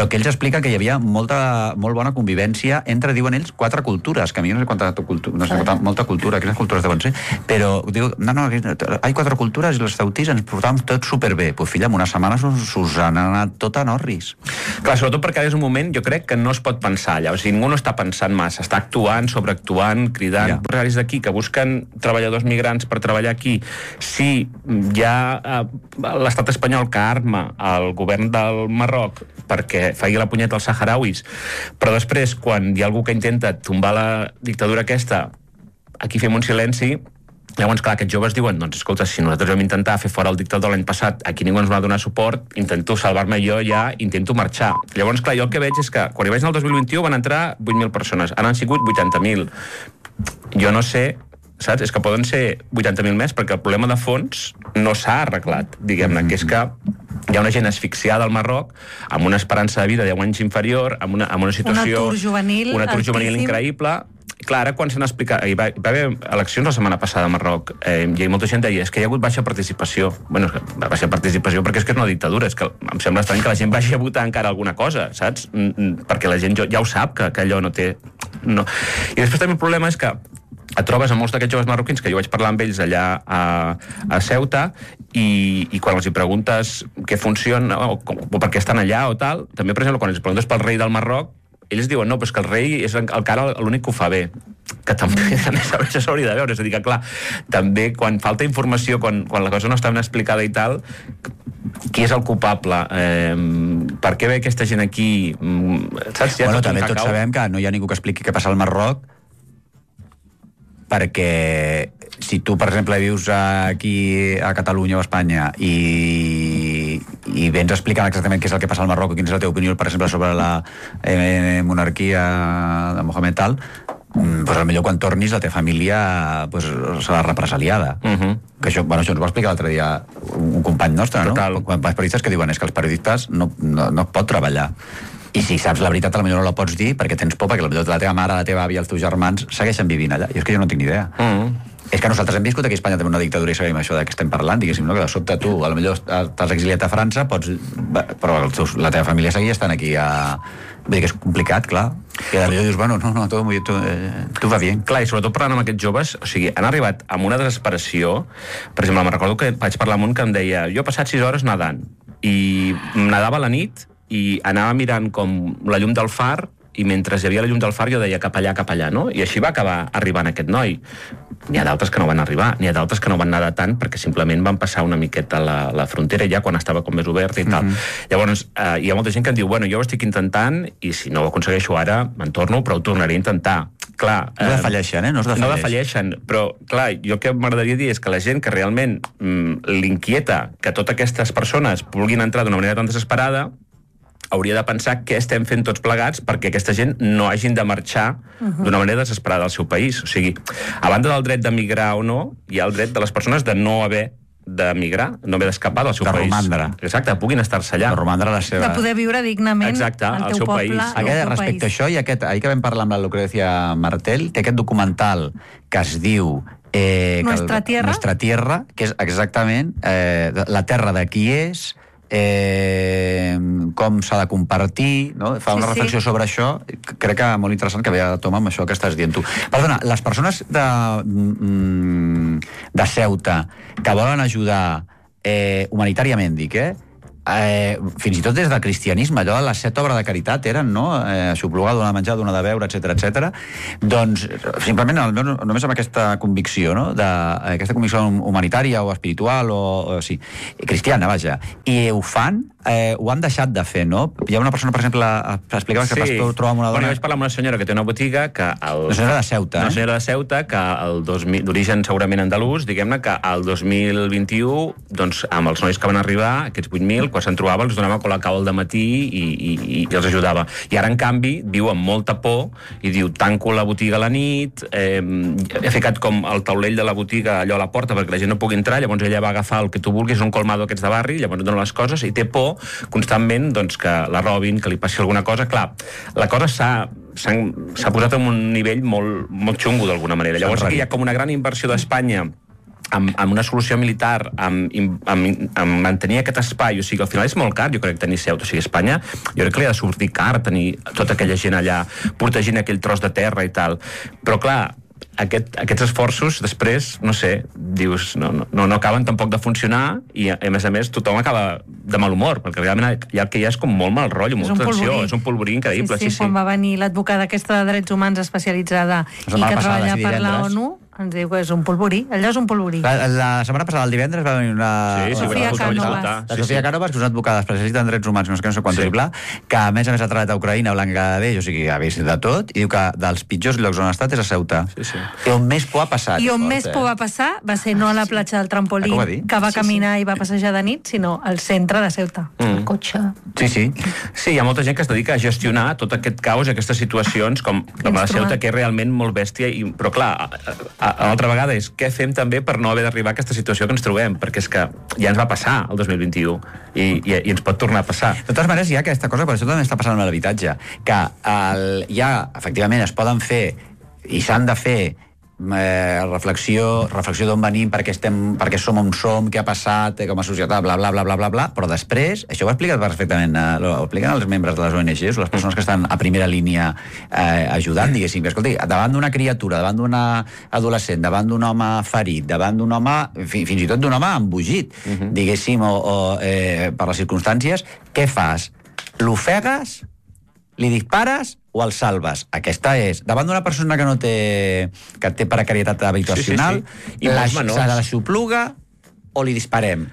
però que ells expliquen que hi havia molt bona convivència entre, diuen ells, 4 cultures, que a mi no sé molta cultura, quines cultures deuen ser, però diu, no, hay 4 cultures i els ceutís ens portàvem tot superbé. Pues filla, en una setmana s'us han anat tot a Norris. Clar, sobretot perquè és un moment, jo crec que no es pot pensar allà, o sigui, ningú no està pensant massa, està actuant, sobreactuant, cridant, empresaris d'aquí que busquen treballadors migrants per treballar aquí. Sí, hi ha l'estat espanyol que arma el govern del Marroc perquè faci la punyeta als saharauis, però després, quan hi ha algú que intenta tombar la dictadura aquesta, aquí fem un silenci. Llavors, clar, aquests joves diuen, doncs, escolta, si nosaltres vam intentar fer fora el dictador l'any passat, aquí ningú ens va donar suport, intento salvar-me jo ja, intento marxar. Llavors, clar, jo el que veig és que quan hi vaig al 2021 van entrar 8.000 persones, ara han sigut 80.000. Jo no sé, saps? És que poden ser 80.000 més, perquè el problema de fons no s'ha arreglat, diguem-ne, que és que hi ha una gent asfixiada al Marroc, amb una esperança de vida 10 anys inferior, amb una situació... Un atur juvenil increïble. Clar, ara quan s'han explicat... Hi va haver eleccions la setmana passada a Marroc, i molta gent deia, és que hi ha hagut baixa participació. Bueno, baixa participació perquè és que és una dictadura, és que em sembla estrany que la gent vagi a votar encara alguna cosa, saps? Perquè la gent ja ho sap, que allò no té... No. I després també el problema és que et trobes amb molts d'aquests joves marroquins, que jo vaig parlar amb ells allà a Ceuta, i quan els hi preguntes què funciona, o per què estan allà o tal, també, per exemple, quan els preguntes pel rei del Marroc, ells diuen, no, però és que el rei és encara l'únic que ho fa bé, que també s'hauria de veure, és a dir, que clar, també quan falta informació, quan la cosa no està ben explicada i tal, qui és el culpable? Per què ve aquesta gent aquí? Saps? Bueno, també tots sabem que no hi ha ningú que expliqui què passa al Marroc, perquè si tu, per exemple, vius aquí a Catalunya o a Espanya i vens explicant exactament què és el que passa al Marroc, quina és la teva opinió, per exemple, sobre la monarquia de Mohamed tal, doncs potser quan tornis la teva família serà represaliada. Que això ens ho va explicar l'altre dia un company nostre, no? Quan els periodistes que diuen és que els periodistes no es pot treballar. I si saps la veritat, potser no la pots dir perquè tens por, perquè potser la teva mare, la teva àvia, els teus germans segueixen vivint allà. I és que jo no tinc ni idea. És que nosaltres hem viscut aquí a Espanya també una dictadura i sabem això de què estem parlant, diguéssim, no? Que de sobte tu, potser t'has exiliat a França, però la teva família seguia estant aquí a... Vull dir que és complicat, clar. I de dius, bueno, no, tu va bien. Clar, i sobretot parlant amb aquests joves, o sigui, han arribat amb una desesperació. Per exemple, me'n recordo que vaig parlar amb un que em deia, jo he passat 6 hores nedant, i nedava a la nit, i anava mirant com la llum del far, i mentre hi havia la llum del far jo deia cap allà, no? I així va acabar arribant aquest noi. N'hi ha d'altres que no van arribar, n'hi ha d'altres que no van nedar tant perquè simplement van passar una miqueta la frontera ja quan estava com més obert i tal. Llavors, hi ha molta gent que em diu, bueno, jo ho estic intentant i si no ho aconsegueixo ara, me'n torno, però ho tornaré a intentar. Clar, no defalleixen, No defalleixen, però clar, jo el que m'agradaria dir és que la gent que realment l'inquieta que totes aquestes persones vulguin entrar d'una manera tan desesperada hauria de pensar què estem fent tots plegats perquè aquesta gent no hagin de marxar d'una manera desesperada al seu país. O sigui, a banda del dret de migrar o no, hi ha el dret de les persones de no haver d'emigrar, no haver d'escapar del seu país. De romandre. Exacte, puguin estar-se allà. De romandre la seva... De poder viure dignament al seu poble, país. Respecte a això, i ahir que vam parlar amb la Lucrecia Martel, té aquest documental que es diu... Nuestra Tierra, que és exactament la terra de qui és, com s'ha de compartir, no? Fa una reflexió sobre això, crec que molt interessant, que ve a tomar amb això que estàs dient tu. Perdona, les persones de Ceuta que volen ajudar humanitàriament, dic, fins i tot des del cristianisme, allò de les 7 obres de caritat eren, no? Aixoplugar, donar de menjar, donar de beure, etc. Doncs, simplement, només amb aquesta convicció, no? Aquesta convicció humanitària o espiritual o sí, cristiana, vaja. I ho fan, ho han deixat de fer, no? Hi ha una persona, per exemple, explicava que Pastor trobava una dona... Bueno, jo vaig parlar amb una senyora que té una botiga que... Una senyora de Ceuta, Una senyora de Ceuta que d'origen segurament andalús, diguem-ne que el 2021, doncs, amb els nois que van arribar, aquests 8.000, quan se'n trobava, els donava Colacao al dematí i els ajudava. I ara, en canvi, viu amb molta por i diu, tanco la botiga a la nit, he ficat com el taulell de la botiga allò a la porta perquè la gent no pugui entrar, llavors ella va agafar el que tu vulguis, un colmado aquests de barri, llavors dona les coses i té por constantment doncs, que la robin, que li passi alguna cosa. Clar, la cosa s'ha posat en un nivell molt, molt xungo d'alguna manera. Llavors aquí hi ha com una gran inversió d'Espanya amb una solució militar, amb mantenir aquest espai, o sigui, al final és molt car, jo crec, tenir Ceuta, o sigui, Espanya, jo crec que li ha de sortir car tenir tota aquella gent allà protegint aquell tros de terra i tal, però clar, aquests esforços després, no sé, dius, no acaben tampoc de funcionar i a més tothom acaba de mal humor, perquè realment el que hi ha és com molt mal rotllo, molta tensió, és un polvorí increïble. Sí, quan va venir l'advocada aquesta de drets humans especialitzada i que treballa per la ONU, ens diu que és un polvorí, allò és un polvorí. La setmana passada, el divendres, va venir una Sofia Cánovas. La Sofia Cánovas, que és una advocada especialista en drets humans, no sé quants, que a més ha treballat a Ucraïna, a Bangladesh, o sigui, ha vist de tot, i diu que dels pitjors llocs on ha estat és a Ceuta. I on més por ha passat. I on més por va passar va ser no a la platja del trampolí, que va caminar i va passejar de nit, sinó al centre de Ceuta. El cotxe. Sí, hi ha molta gent que es dedica a gestionar tot aquest caos, aquestes situacions, com la Ceuta, que és realment molt bèstia, però clar, a l'altra vegada és què fem també per no haver d'arribar a aquesta situació que ens trobem, perquè és que ja ens va passar el 2021 i ens pot tornar a passar. De totes maneres, hi ha aquesta cosa, per això també està passant amb l'habitatge, que ja, efectivament, es poden fer i s'han de fer reflexió d'on venim, perquè som on som, què ha passat com a societat, bla, bla, bla, bla, bla, bla, però després, això ho ha explicat perfectament, ho expliquen els membres de les ONGs, les persones que estan a primera línia ajudant, diguéssim, escolti, davant d'una criatura, davant d'una adolescent, davant d'un home ferit, davant d'un home, fins i tot d'un home embogit, diguéssim, o per les circumstàncies, què fas? L'ofegues? Li dispares o el salves? Aquesta és, davant d'una persona que té precarietat habitacional, se l'aixopluga o li disparem?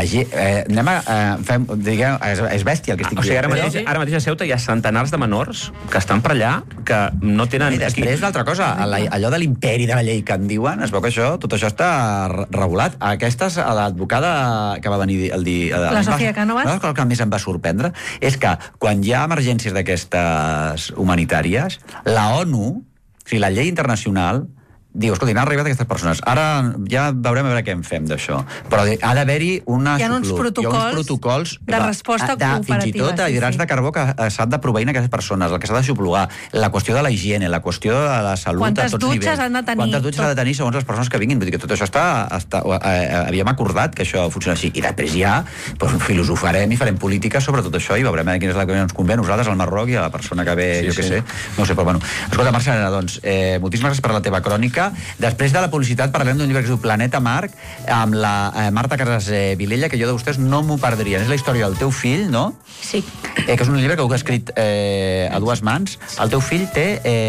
És bèstia el que estic dient. Ara mateix a Ceuta hi ha centenars de menors que estan per allà, que no tenen... I després, l'altra cosa, allò de l'imperi de la llei que en diuen, es veu que tot això està regulat. Aquesta és l'advocada que va venir la Sofia Cánovas. El que més em va sorprendre és que quan hi ha emergències d'aquestes humanitàries, la ONU, o sigui, la llei internacional, diu, escolti, han arribat aquestes persones, ara ja veurem a veure què en fem d'això, però ha d'haver-hi hi ha uns protocols de resposta cooperativa. Fins i tot hidrats de carbó que s'han de proveir a aquestes persones, el que s'ha d'aixoplugar, la qüestió de la higiene, la qüestió de la salut a tots nivells. Quantes dutxes ha de tenir segons les persones que vinguin. Vull dir que tot això havíem acordat que això funciona així. I després ja filosofarem i farem política sobre tot això i veurem quina és la que ens convé a nosaltres, al Marroc i a la persona que ve, jo què sé. No sé, però bueno. Escolta, Marc Serena, doncs, moltíssimes gràcies per la teva crònica. Després de la publicitat parlarem d'un llibre que es diu Planeta Marc, amb la Marta Casas Vilella, que jo de vostès no m'ho perdria. És la història del teu fill, no? Sí. Que és un llibre que heu escrit a dues mans. El teu fill té...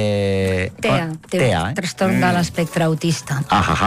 TEA, trastorn de l'espectre autista.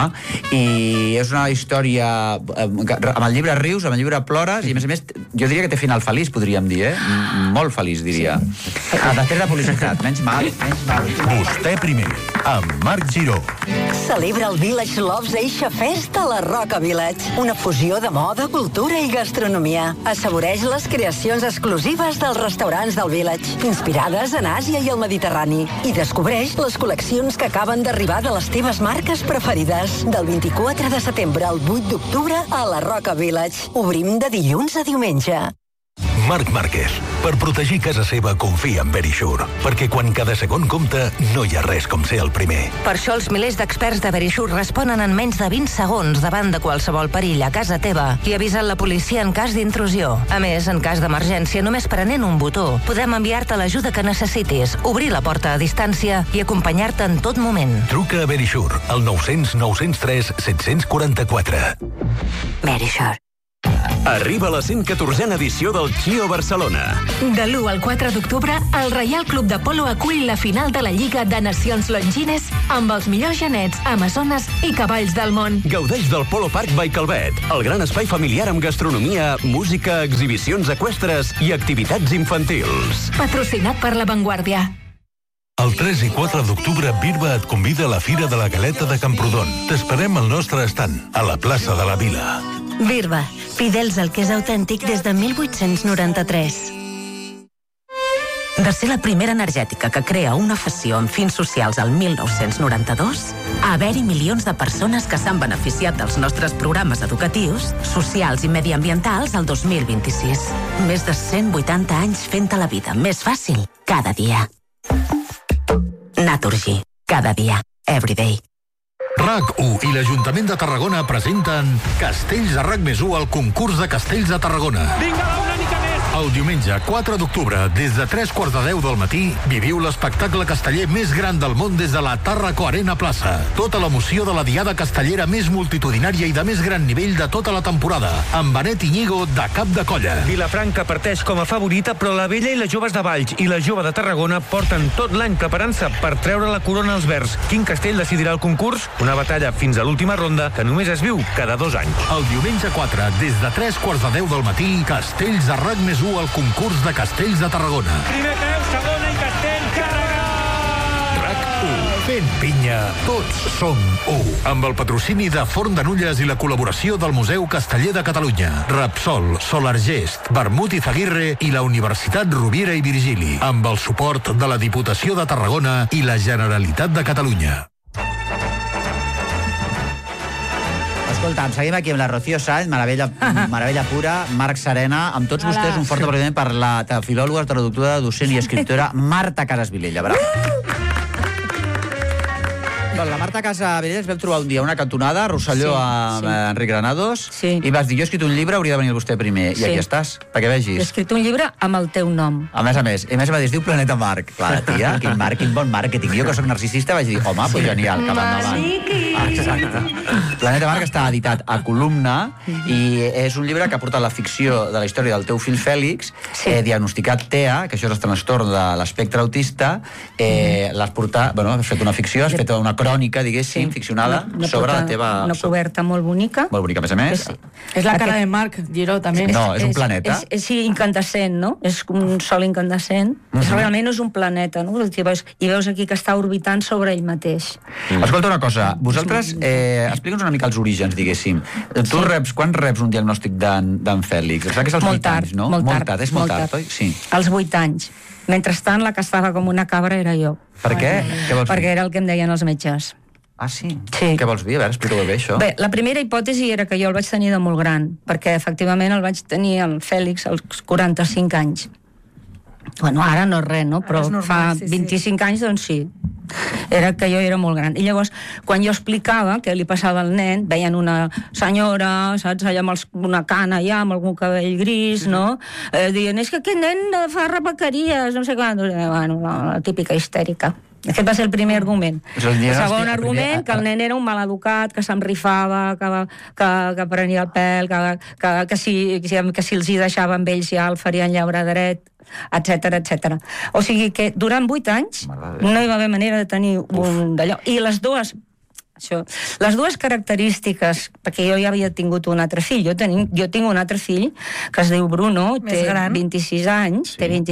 I és una història... Amb el llibre rius, amb el llibre plores, i a més, jo diria que té final feliç, podríem dir, molt feliç, diria. Després de la publicitat, menys mal. Vostè primer, amb Marc Giró. Celebra el Village Loves Eixa Fest a la Roca Village. Una fusió de moda, cultura i gastronomia. Assaboreix les creacions exclusives dels restaurants del Village, inspirades en Àsia i el Mediterrani. I descobreix les col·leccions que acaben d'arribar de les teves marques preferides. Del 24 de setembre al 8 d'octubre a la Roca Village. Obrim de dilluns a diumenge. Marc Márquez. Per protegir casa seva, confia en Verisure. Perquè quan cada segon compta, no hi ha res com ser el primer. Per això els milers d'experts de Verisure responen en menys de 20 segons davant de qualsevol perill a casa teva i avisen la policia en cas d'intrusió. A més, en cas d'emergència, només prenent un botó, podem enviar-te l'ajuda que necessitis, obrir la porta a distància i acompanyar-te en tot moment. Truca a Verisure, al 900 903 744. Verisure. Arriba la 114a edició del Chio Barcelona. De l'1 al 4 d'octubre, el Reial Club de Polo acull la final de la Lliga de Nacions Longines amb els millors genets, amazones i cavalls del món. Gaudeix del Polo Park by Calvet, el gran espai familiar amb gastronomia, música, exhibicions eqüestres i activitats infantils. Patrocinat per La Vanguardia. El 3 i 4 d'octubre, Birba et convida a la Fira de la Galeta de Camprodon. T'esperem al nostre estand, a la plaça de la Vila. Birba, fidels al que és autèntic des de 1893. De ser la primera energètica que crea una afació amb fins socials al 1992, a haver-hi milions de persones que s'han beneficiat dels nostres programes educatius, socials i mediambientals al 2026. Més de 180 anys fent-te la vida més fàcil cada dia. Naturgy. Cada dia. Everyday. RAC1 i l'Ajuntament de Tarragona presenten Castells de RAC+1 al concurs de Castells de Tarragona. Vinga, una mica més! El diumenge 4 d'octubre, des de 3:45 del matí, viviu l'espectacle casteller més gran del món des de la Tàrraco Arena Plaça. Tota l'emoció de la diada castellera més multitudinària i de més gran nivell de tota la temporada, amb Benet Iñigo de cap de colla. Vilafranca parteix com a favorita, però la Vella i les joves de Valls i la jove de Tarragona porten tot l'any preparant-se per treure la corona als verds. Quin castell decidirà el concurs? Una batalla fins a l'última ronda que només es viu cada 2 anys. El diumenge 4, des de 3:45 del matí, Castells de RAC+1 al concurs de Castells de Tarragona. Primer peu, segona i castell, carregat! RAC1. Fent pinya, tots som 1. Amb el patrocini de Forn de Nulles i la col·laboració del Museu Casteller de Catalunya, Repsol, Solargest, Vermut i Zaguirre i la Universitat Rovira i Virgili, amb el suport de la Diputació de Tarragona i la Generalitat de Catalunya. Escolta'm, seguim aquí amb la Rocío Sáenz, meravella pura, Marc Serena, amb tots vostès un fort aplaudiment per la filòloga, traductora, docent i escriptora Marta Casas Vilella. Bravo. La Marta Casas Vilella ens vam trobar un dia una cantonada a Rosselló amb Enric Granados i vas dir, jo he escrit un llibre, hauria de venir vostè primer. I aquí estàs, perquè vegis. He escrit un llibre amb el teu nom. A més, es diu Planeta Marc. Clar, tia, quin bon màrqueting. Jo, que soc narcisista, vaig dir, home, pues genial, cap endavant. Exacte. Planeta Marc està editat a Columna i és un llibre que ha portat la ficció de la història del teu fill Fèlix, diagnosticat TEA, que això és el trastorn de l'espectre autista, l'has portat, bueno, has fet una ficció, has fet una crònica, diguéssim, ficcionada, sobre la teva... Una coberta molt bonica. Molt bonica, a més a més. És la cara de Marc Giró, també. No, és un planeta. Sí, incandescent, no? És un sol incandescent. Realment és un planeta, no? I veus aquí que està orbitant sobre ell mateix. Escolta una cosa, vosaltres, explica'ns una mica els orígens, diguéssim. Tu quan reps un diagnòstic d'en Fèlix? Exacte que és als 8 anys, no? Molt tard. És molt tard, oi? Sí. Als 8 anys. Mentrestant, la que estava com una cabra era jo. Per què? Perquè era el que em deien els metges. Ah, sí? Què vols dir? A veure, explica-ho bé, això. Bé, la primera hipòtesi era que jo el vaig tenir de molt gran, perquè efectivament el vaig tenir el Fèlix als 45 anys. Bueno, ara no és res, no? Però fa 25 anys, doncs sí. Era que jo era molt gran. I llavors, quan jo explicava què li passava al nen, veien una senyora, saps, allà amb una cana allà, amb algun cabell gris, no? Dient, és que aquest nen fa rebequeries, no sé quan. Bueno, la típica histèrica. Aquest va ser el primer argument. El segon argument, que el nen era un maleducat, que se'm rifava, que prenia el pèl, que si els hi deixava amb ells ja el farien llaure dret, etc. O sigui que durant 8 anys no hi va haver manera de tenir un d'allò. I les dues característiques, perquè jo ja havia tingut un altre fill, jo tinc un altre fill que es diu Bruno, té 26 anys,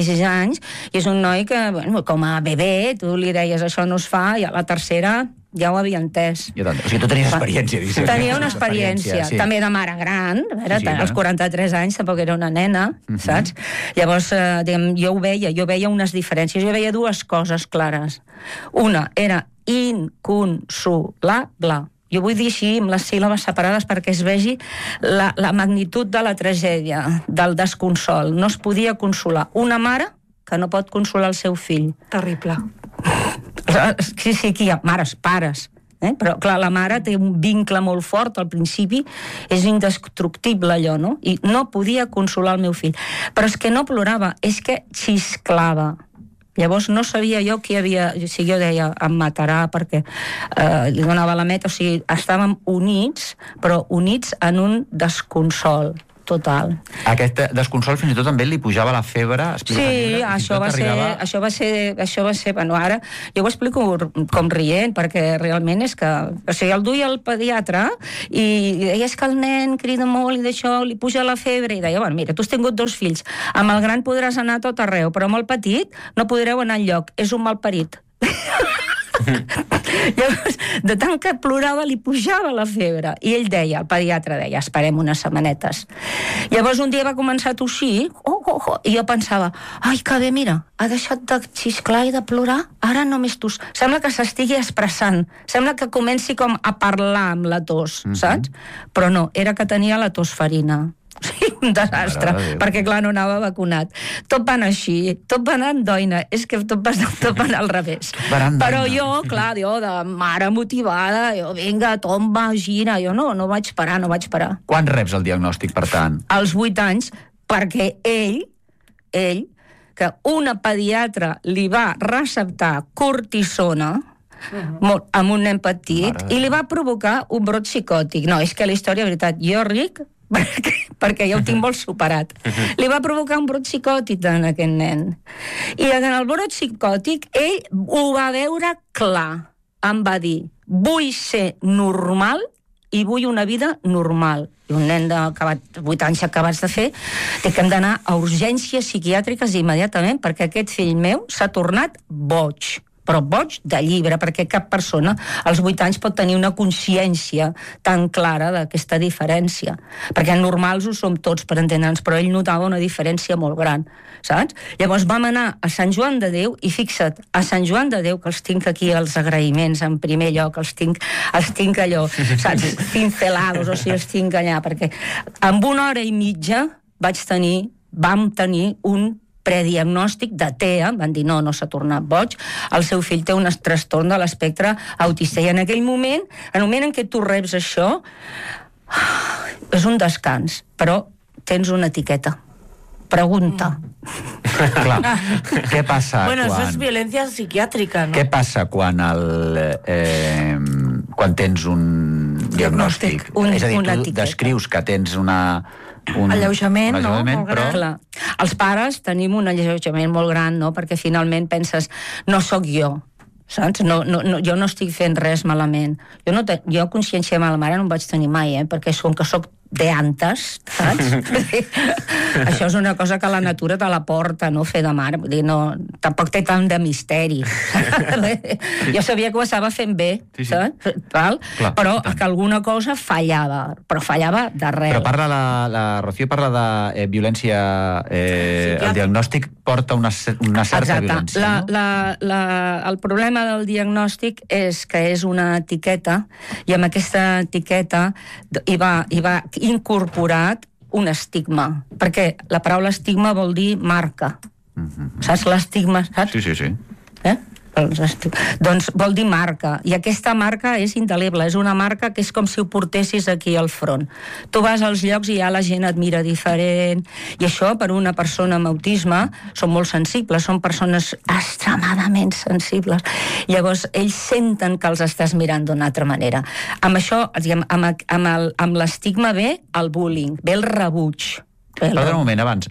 i és un noi que, bueno, com a bebè, tu li deies això no es fa, i a la tercera ja ho havia entès. O sigui, tu tenies experiència, diguéssim. Tenia una experiència, també de mare gran, als 43 anys tampoc era una nena, saps? Llavors, jo veia unes diferències, jo veia dues coses clares. Una era inconsolable. Jo vull dir així, amb les síl·labes separades, perquè es vegi la magnitud de la tragèdia, del desconsol. No es podia consolar. Una mare que no pot consolar el seu fill. Terrible. Sí, aquí hi ha mares, pares. Però, clar, la mare té un vincle molt fort al principi, és indestructible allò, no? I no podia consolar el meu fill. Però és que no plorava, és que xisclava. Llavors no sabia jo qui havia... O sigui, jo deia, em matarà perquè li donava la meta. O sigui, estàvem units, però units en un desconsol total. Aquest desconsol fins i tot també li pujava la febre? Sí, això va ser... Bueno, ara jo ho explico com rient, perquè realment és que... O sigui, el duia al pediatre i deia, és que el nen crida molt i d'això li puja la febre, i deia, bueno, mira, tu has tingut 2 fills, amb el gran podràs anar a tot arreu, però amb el petit no podreu anar enlloc, és un malparit. Llavors, de tant que plorava li pujava la febre i ell deia, el pediatre deia, esperem unes setmanetes. Llavors un dia va començar a tossir i jo pensava, ai que bé, mira, ha deixat de xisclar i de plorar, ara només tos, sembla que s'estigui expressant, sembla que comenci com a parlar amb la tos, saps? Però no, era que tenia la tosferina. O sigui un desastre, perquè clar, no anava vacunat. Tot va anar així, tot va anar en doina, és que tot va anar al revés. Però jo, clar, de mare motivada, vinga, tomba, gira, jo no vaig parar. Quan reps el diagnòstic, per tant? Als 8 anys, perquè ell, que una pediatra li va receptar cortisona amb un nen petit i li va provocar un brot psicòtic. No, és que la història, veritat, jo ric perquè ja ho tinc molt superat. Li va provocar un brot psicòtic en aquest nen. I en el brot psicòtic ell ho va veure clar. Em va dir, vull ser normal i vull una vida normal. I un nen de 8 anys acabats de fer, té que hem d'anar a urgències psiquiàtriques immediatament perquè aquest fill meu s'ha tornat boig. Però boig de llibre, perquè cap persona als 8 anys pot tenir una consciència tan clara d'aquesta diferència. Perquè normals ho som tots, per entendre'ns, però ell notava una diferència molt gran, saps? Llavors vam anar a Sant Joan de Déu, i fixa't, a Sant Joan de Déu, que els tinc aquí els agraïments en primer lloc, els tinc allò, saps? Pincelados, o sigui, els tinc allà, perquè en 1 hora i mitja vam tenir un prediagnòstic de TEA, van dir no s'ha tornat boig, el seu fill té un trastorn de l'espectre autista, i en aquell moment, en el moment en què tu reps això, és un descans, però tens una etiqueta. Pregunta. Clar, què passa Bueno, quan... això és violència psiquiàtrica, no? Què passa quan tens un diagnòstic? És a dir, tu descrius que tens un alleujament, no? Però... Clar. Els pares tenim un alleujament molt gran, no? Perquè finalment penses, no sóc jo, saps? Jo no estic fent res malament. Jo consciència de mala mare no en vaig tenir mai, perquè com que sóc d'antes, saps? Això és una cosa que la natura te la porta, no? Fer de mare, vull dir, tampoc té tant de misteri. Jo sabia que ho estava fent bé, saps? Però que alguna cosa fallava, però fallava d'arrel. Però la Rocío parla de violència, el diagnòstic porta una certa violència, no? El problema del diagnòstic és que és una etiqueta, i amb aquesta etiqueta hi va incorporat un estigma, perquè la paraula estigma vol dir marca. Saps l'estigma, saps? Sí. Doncs vol dir marca, i aquesta marca és indeleble, és una marca que és com si ho portessis aquí al front. Tu vas als llocs i ja la gent et mira diferent, i això per una persona amb autisme són molt sensibles, són persones extremadament sensibles. Llavors ells senten que els estàs mirant d'una altra manera. Amb això, amb l'estigma ve el bullying, ve el rebuig. Perdona un moment, abans,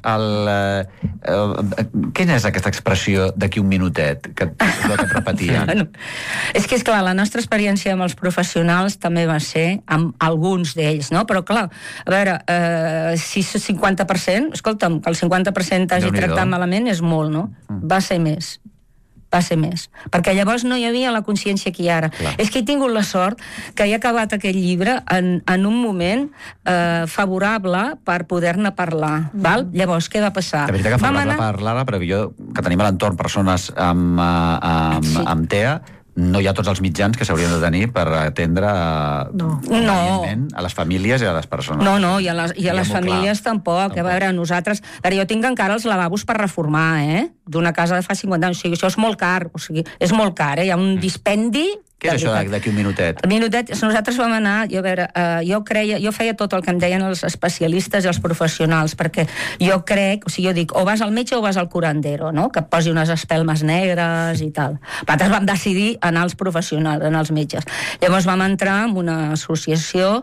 quina és aquesta expressió d'aquí un minutet que et repetien? És que, esclar, la nostra experiència amb els professionals també va ser amb alguns d'ells, no? Però, clar, a veure, si és 50%, escolta'm, que el 50% t'hagi tractat malament és molt, no? Va ser més, perquè llavors no hi havia la consciència que hi ha ara. És que he tingut la sort que he acabat aquest llibre en un moment favorable per poder-ne parlar. Llavors, què va passar? De veritat que favorable parlar, però jo, que tenim a l'entorn persones amb TEA, no hi ha tots els mitjans que s'haurien de tenir per atendre a les famílies i a les persones. No, i a les famílies tampoc. A veure, nosaltres... Jo tinc encara els lavabos per reformar, d'una casa de fa 50 anys. O sigui, això és molt car. O sigui, és molt car, hi ha un dispendi... Què és això d'aquí un minutet? Nosaltres vam anar, jo feia tot el que em deien els especialistes i els professionals, perquè jo crec, o sigui, jo dic, o vas al metge o vas al curandero, no? Que et posi unes espelmes negres i tal. Nosaltres vam decidir anar als professionals, anar als metges. Llavors vam entrar en una associació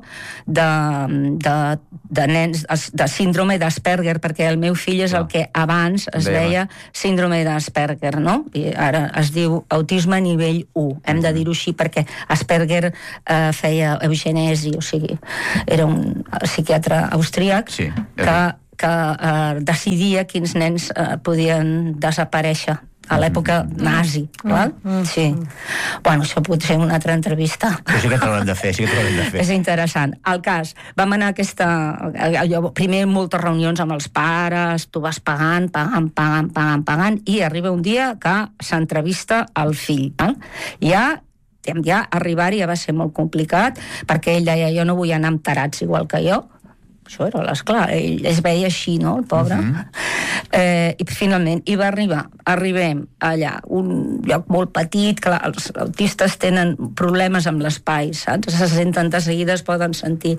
de nens, de síndrome d'Asperger, perquè el meu fill és el que abans es deia síndrome d'Asperger, no? I ara es diu autisme nivell 1. Hem de dir-ho així, perquè Asperger feia eugenesi, o sigui, era un psiquiatre austríac que decidia quins nens podien desaparèixer a l'època nazi, val? Sí. Bueno, això pot ser una altra entrevista. Sí que t'haurem de fer, És interessant. El cas, vam anar a primer moltes reunions amb els pares, tu vas pagant, i arriba un dia que s'entrevista el fill. Ja arribar-hi ja va ser molt complicat, perquè ell deia, jo no vull anar amb tarats igual que jo, Això era, esclar, ell es veia així, no?, el pobre. I finalment hi va arribar. Arribem allà, un lloc molt petit, clar, els autistes tenen problemes amb l'espai, saps? Se senten de seguida, es poden sentir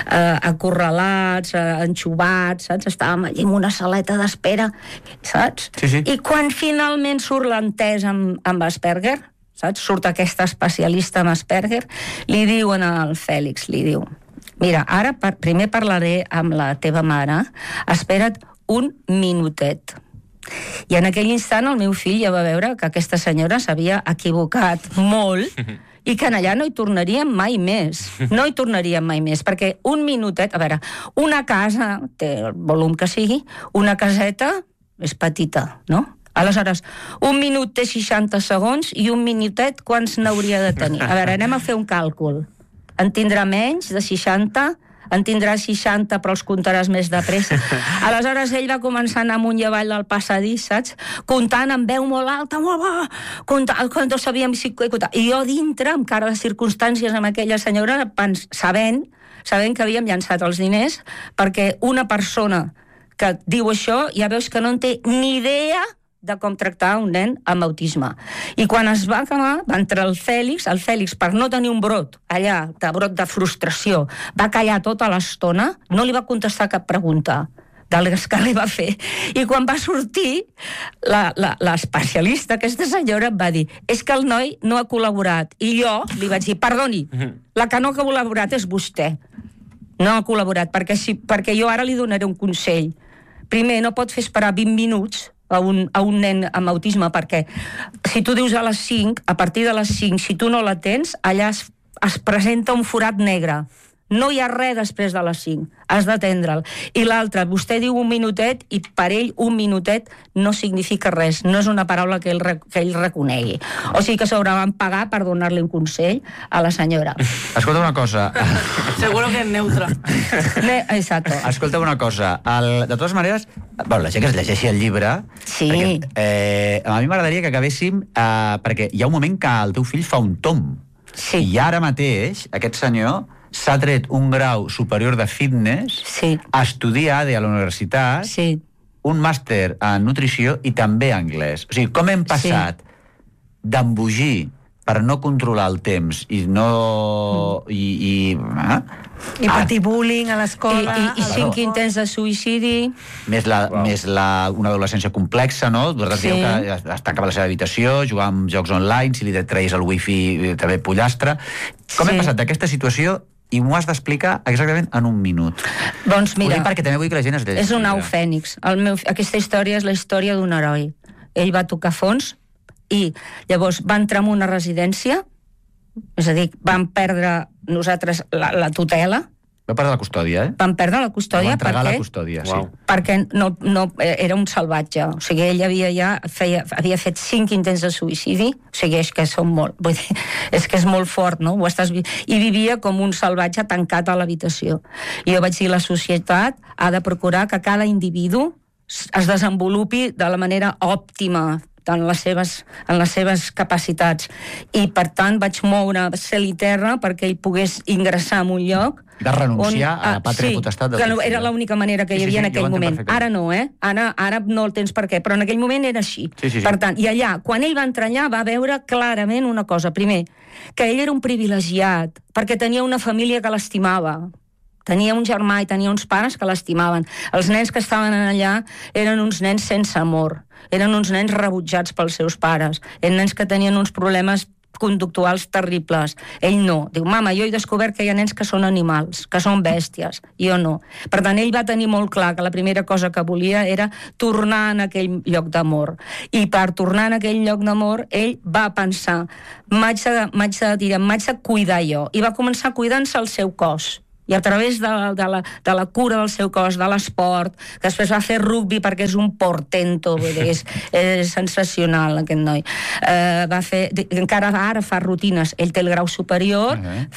acorralats, enxubats, saps? Estàvem allà en una saleta d'espera, saps? Sí. I quan finalment surt l'entès amb Asperger, saps? Surt aquesta especialista amb Asperger, li diuen al Fèlix, li diu: mira, ara primer parlaré amb la teva mare, espera't un minutet. I en aquell instant el meu fill ja va veure que aquesta senyora s'havia equivocat molt i que allà no hi tornaríem mai més. No hi tornaríem mai més, perquè un minutet... A veure, una casa, té el volum que sigui, una caseta és petita, no? Aleshores, un minut té 60 segons i un minutet quants n'hauria de tenir? A veure, anem a fer un càlcul. En tindrà menys de 60, en tindrà 60 però els comptaràs més de pressa. Aleshores ell va començar a anar amunt i avall del passadís, saps? Comptant amb veu molt alta, molt va, comptant, quan no sabíem si comptar. I jo dintre, amb cara de circumstàncies amb aquella senyora, sabent que havíem llançat els diners, perquè una persona que diu això ja veus que no en té ni idea de com tractar un nen amb autisme. I quan es va acabar, va entrar el Fèlix, per no tenir un brot allà, de brot de frustració, va callar tota l'estona, no li va contestar cap pregunta de les que li va fer. I quan va sortir, l'especialista, aquesta senyora, em va dir: és que el noi no ha col·laborat. I jo li vaig dir: perdoni, la que no ha col·laborat és vostè. No ha col·laborat, perquè jo ara li donaré un consell. Primer, no pot fer esperar 20 minuts a un nen amb autisme, perquè si tu dius a les 5, a partir de les 5, si tu no l'atens, allà es presenta un forat negre. No hi ha res després de les 5. Has d'atendre'l. I l'altre, vostè diu un minutet i per ell un minutet no significa res. No és una paraula que ell reconegui. O sigui que s'hauran pagar per donar-li un consell a la senyora. Escolta una cosa. Seguro que és neutre. Exacto. Escolta una cosa. De totes maneres, la gent que es llegeixi el llibre... Sí. Perquè, a mi m'agradaria que acabéssim... perquè hi ha un moment que el teu fill fa un tomb. Sí. I ara mateix, aquest senyor s'ha tret un grau superior de fitness, estudia ADE a la universitat, un màster en nutrició i també anglès. O sigui, com hem passat d'embogir per no controlar el temps i no... I patir bullying a l'escola... I 5 intents de suïcidi... Més una adolescència complexa, no? Diu que es tancava la seva habitació, jugava amb jocs online, si li treies el wifi també pollastre... Com hem passat d'aquesta situació i m'ho has d'explicar exactament en un minut? Doncs mira... Perquè també vull que la gent es llegeixi. És un au fènix. Aquesta història és la història d'un heroi. Ell va tocar fons i llavors va entrar en una residència, és a dir, vam perdre nosaltres la tutela. Va perdre la custòdia, eh? Van perdre la custòdia perquè... Va entregar la custòdia, sí. Perquè no, era un salvatge. O sigui, ell havia fet 5 intents de suïcidi, o sigui, és que són molt... Vull dir, és que és molt fort, no? I vivia com un salvatge tancat a l'habitació. I jo vaig dir, la societat ha de procurar que cada individu es desenvolupi de la manera òptima, en les seves capacitats. I, per tant, vaig moure cel i terra perquè ell pogués ingressar en un lloc... De renunciar a la pàtria potestat del teu fill. Era l'única manera que hi havia en aquell moment. Ara no, Ara no el tens per què, però en aquell moment era així. Per tant, i allà, quan ell va entrar allà, va veure clarament una cosa. Primer, que ell era un privilegiat, perquè tenia una família que l'estimava. Tenia un germà i tenia uns pares que l'estimaven. Els nens que estaven allà eren uns nens sense amor. Eren uns nens rebutjats pels seus pares. Eren nens que tenien uns problemes conductuals terribles. Ell no. Diu, mama, jo he descobert que hi ha nens que són animals, que són bèsties. Jo no. Per tant, ell va tenir molt clar que la primera cosa que volia era tornar en aquell lloc d'amor. I per tornar en aquell lloc d'amor, ell va pensar, m'haig de cuidar jo. I va començar cuidant-se el seu cos. I a través de la cura del seu cos, de l'esport, que després va fer rugby perquè és un portento, vull dir, és sensacional aquest noi. Encara ara fa rutines, ell té el grau superior,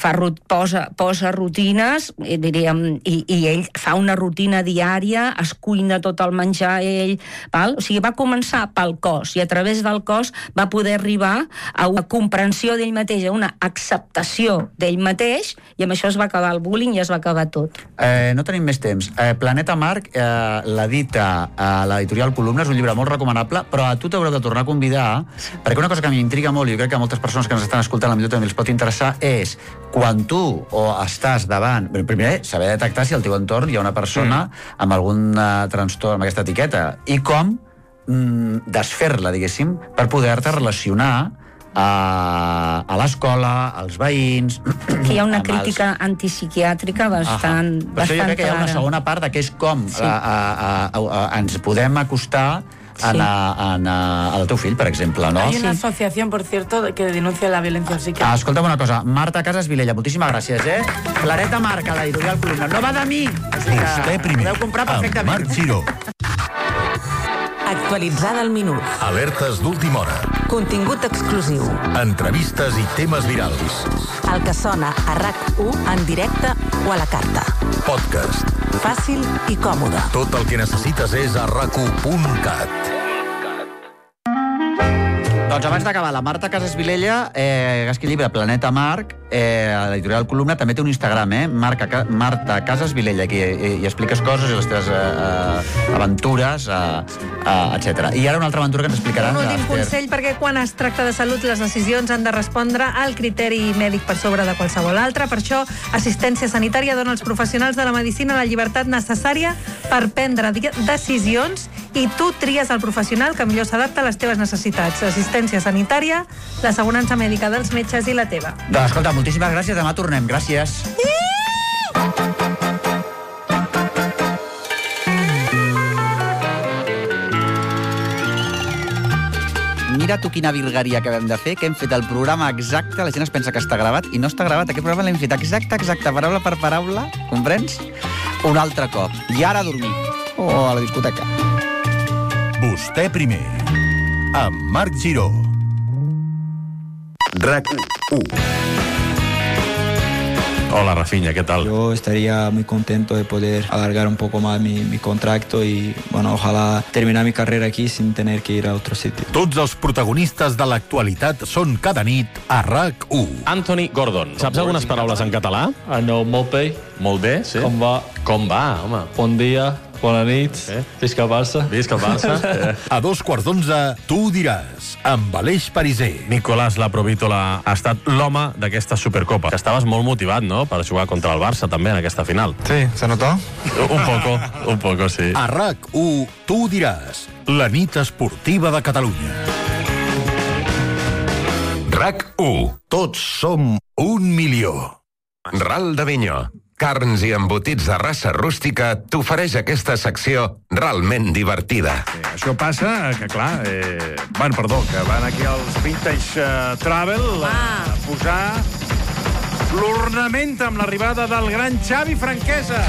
posa rutines, diríem, i ell fa una rutina diària, es cuina tot el menjar ell, o sigui, va començar pel cos, i a través del cos va poder arribar a una comprensió d'ell mateix, a una acceptació d'ell mateix, i amb això es va acabar el bullying i ja es va acabar tot. No tenim més temps. Planeta Marc l'edita a l'editorial Columna, és un llibre molt recomanable, però a tu t'haureu de tornar a convidar, perquè una cosa que a mi m'intriga molt, i jo crec que a moltes persones que ens estan escoltant potser també els pot interessar, és quan tu estàs davant, primer saber detectar si al teu entorn hi ha una persona amb algun trastorn, amb aquesta etiqueta, i com desfer-la, diguéssim, per poder-te relacionar a l'escola, als veïns... Que hi ha una crítica antipsiquiàtrica bastant clara. Per això jo crec que hi ha una segona part que és com ens podem acostar al teu fill, per exemple, ¿no? Hay una asociación, por cierto, que denuncia la violencia psiquiátrica. Escolta'm una cosa, Marta Casas Vilella, moltíssimes gràcies, Planeta Marc, a l'editorial Columna. No va de mi! Vostè primer, podeu comprar perfectament. amb Marc Giró. Actualitzada al minut. Alertes d'última hora. Contingut exclusiu. Entrevistes i temes virals. El que sona a RAC1 en directe o a la carta. Podcast. Fàcil i còmode. Tot el que necessites és a rac1.cat. Doncs abans d'acabar, la Marta Casas Vilella, que ha escrit llibre Planeta Marc, a l'editorial Columna, també té un Instagram, Marta Casas Vilella, que hi expliques coses i les teves aventures, etc. I ara una altra aventura que ens explicarà. Un últim consell, perquè quan es tracta de salut, les decisions han de respondre al criteri mèdic per sobre de qualsevol altre. Per això, Assistència Sanitària dona als professionals de la medicina la llibertat necessària per prendre decisions i tu tries el professional que millor s'adapta a les teves necessitats. Assistència Sanitària, l'assegurança mèdica dels metges i la teva. Doncs escolta, moltíssimes gràcies, demà tornem. Gràcies. Mira tu quina virgueria que vam de fer, que hem fet el programa exacte, la gent es pensa que està gravat i no està gravat. Aquest programa l'hem fet exacte, paraula per paraula, comprens? Un altre cop. I ara a dormir. O a la discoteca. Vostè primer, amb Marc Giró. RAC1. Hola, Rafinha, ¿qué tal? Yo estaría muy contento de poder alargar un poco más mi contrato y, bueno, ojalá terminar mi carrera aquí sin tener que ir a otro sitio. Tots els protagonistes de l'actualitat són cada nit a RAC1. Anthony Gordon. Saps algunes paraules en català? Molt bé. Molt bé, sí. Com va? Com va, home? Bon dia, bona nit. Visca el Barça. Visca el Barça. A 2:15, tu ho diràs, amb Aleix Pariser. Nicolás Laprovítola ha estat l'home d'aquesta Supercopa. Estaves molt motivat, no?, per jugar contra el Barça, també, en aquesta final. Sí, ¿se notó? Un poco, sí. A RAC1, tu ho diràs, la nit esportiva de Catalunya. RAC1. Tots som 1 milió. Ral d'Avinyó. Carns i embotits de raça rústica t'ofereix aquesta secció realment divertida. Això passa que, clar, que van aquí als Vintage Travel a posar l'ornament amb l'arribada del gran Xavi Franquesa.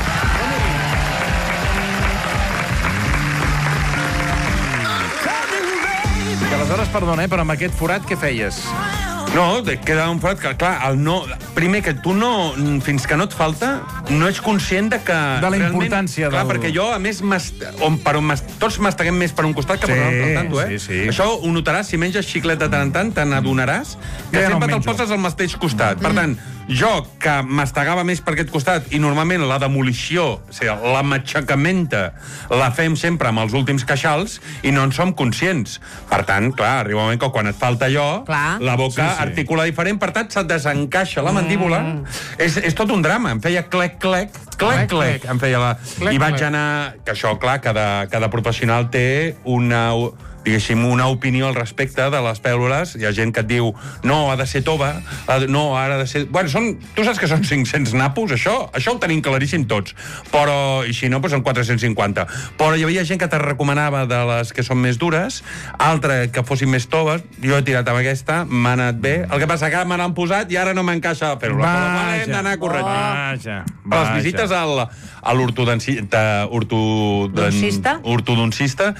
I aleshores, perdona, però amb aquest forat què feies? No, queda un forat que, clar, primer que tu no, fins que no et falta, no ets conscient de que... De la importància del... Clar, perquè jo, a més, tots masteguem més per un costat que per l'altre, tanto, Sí. Això ho notaràs, si menges xiclet de tant en tant, te n'adonaràs que sempre te'l poses al mateix costat. Per tant, jo, que mastegava més per aquest costat, i normalment la demolició, o sigui, la matxacamenta, la fem sempre amb els últims queixals i no en som conscients. Per tant, clar, arriba un moment que quan et falta allò, la boca articula diferent, per tant, se't desencaixa la mandíbula. És tot un drama. Em feia clec, em feia la... I vaig anar... Que això, clar, cada professional té una opinió al respecte de les pèl·lules. Hi ha gent que et diu, no, ha de ser tova, no, ara ha de ser... Bueno, tu saps que són 500 napos, això ho tenim claríssim tots, però, i si no, doncs són 450. Però hi havia gent que te recomanava de les que són més dures, altra que fossin més toves, jo he tirat amb aquesta, m'ha anat bé, el que passa que me l'han posat i ara no m'encaixa la pèl·lula, però hem d'anar corregint. Les visites a l'ortodoncista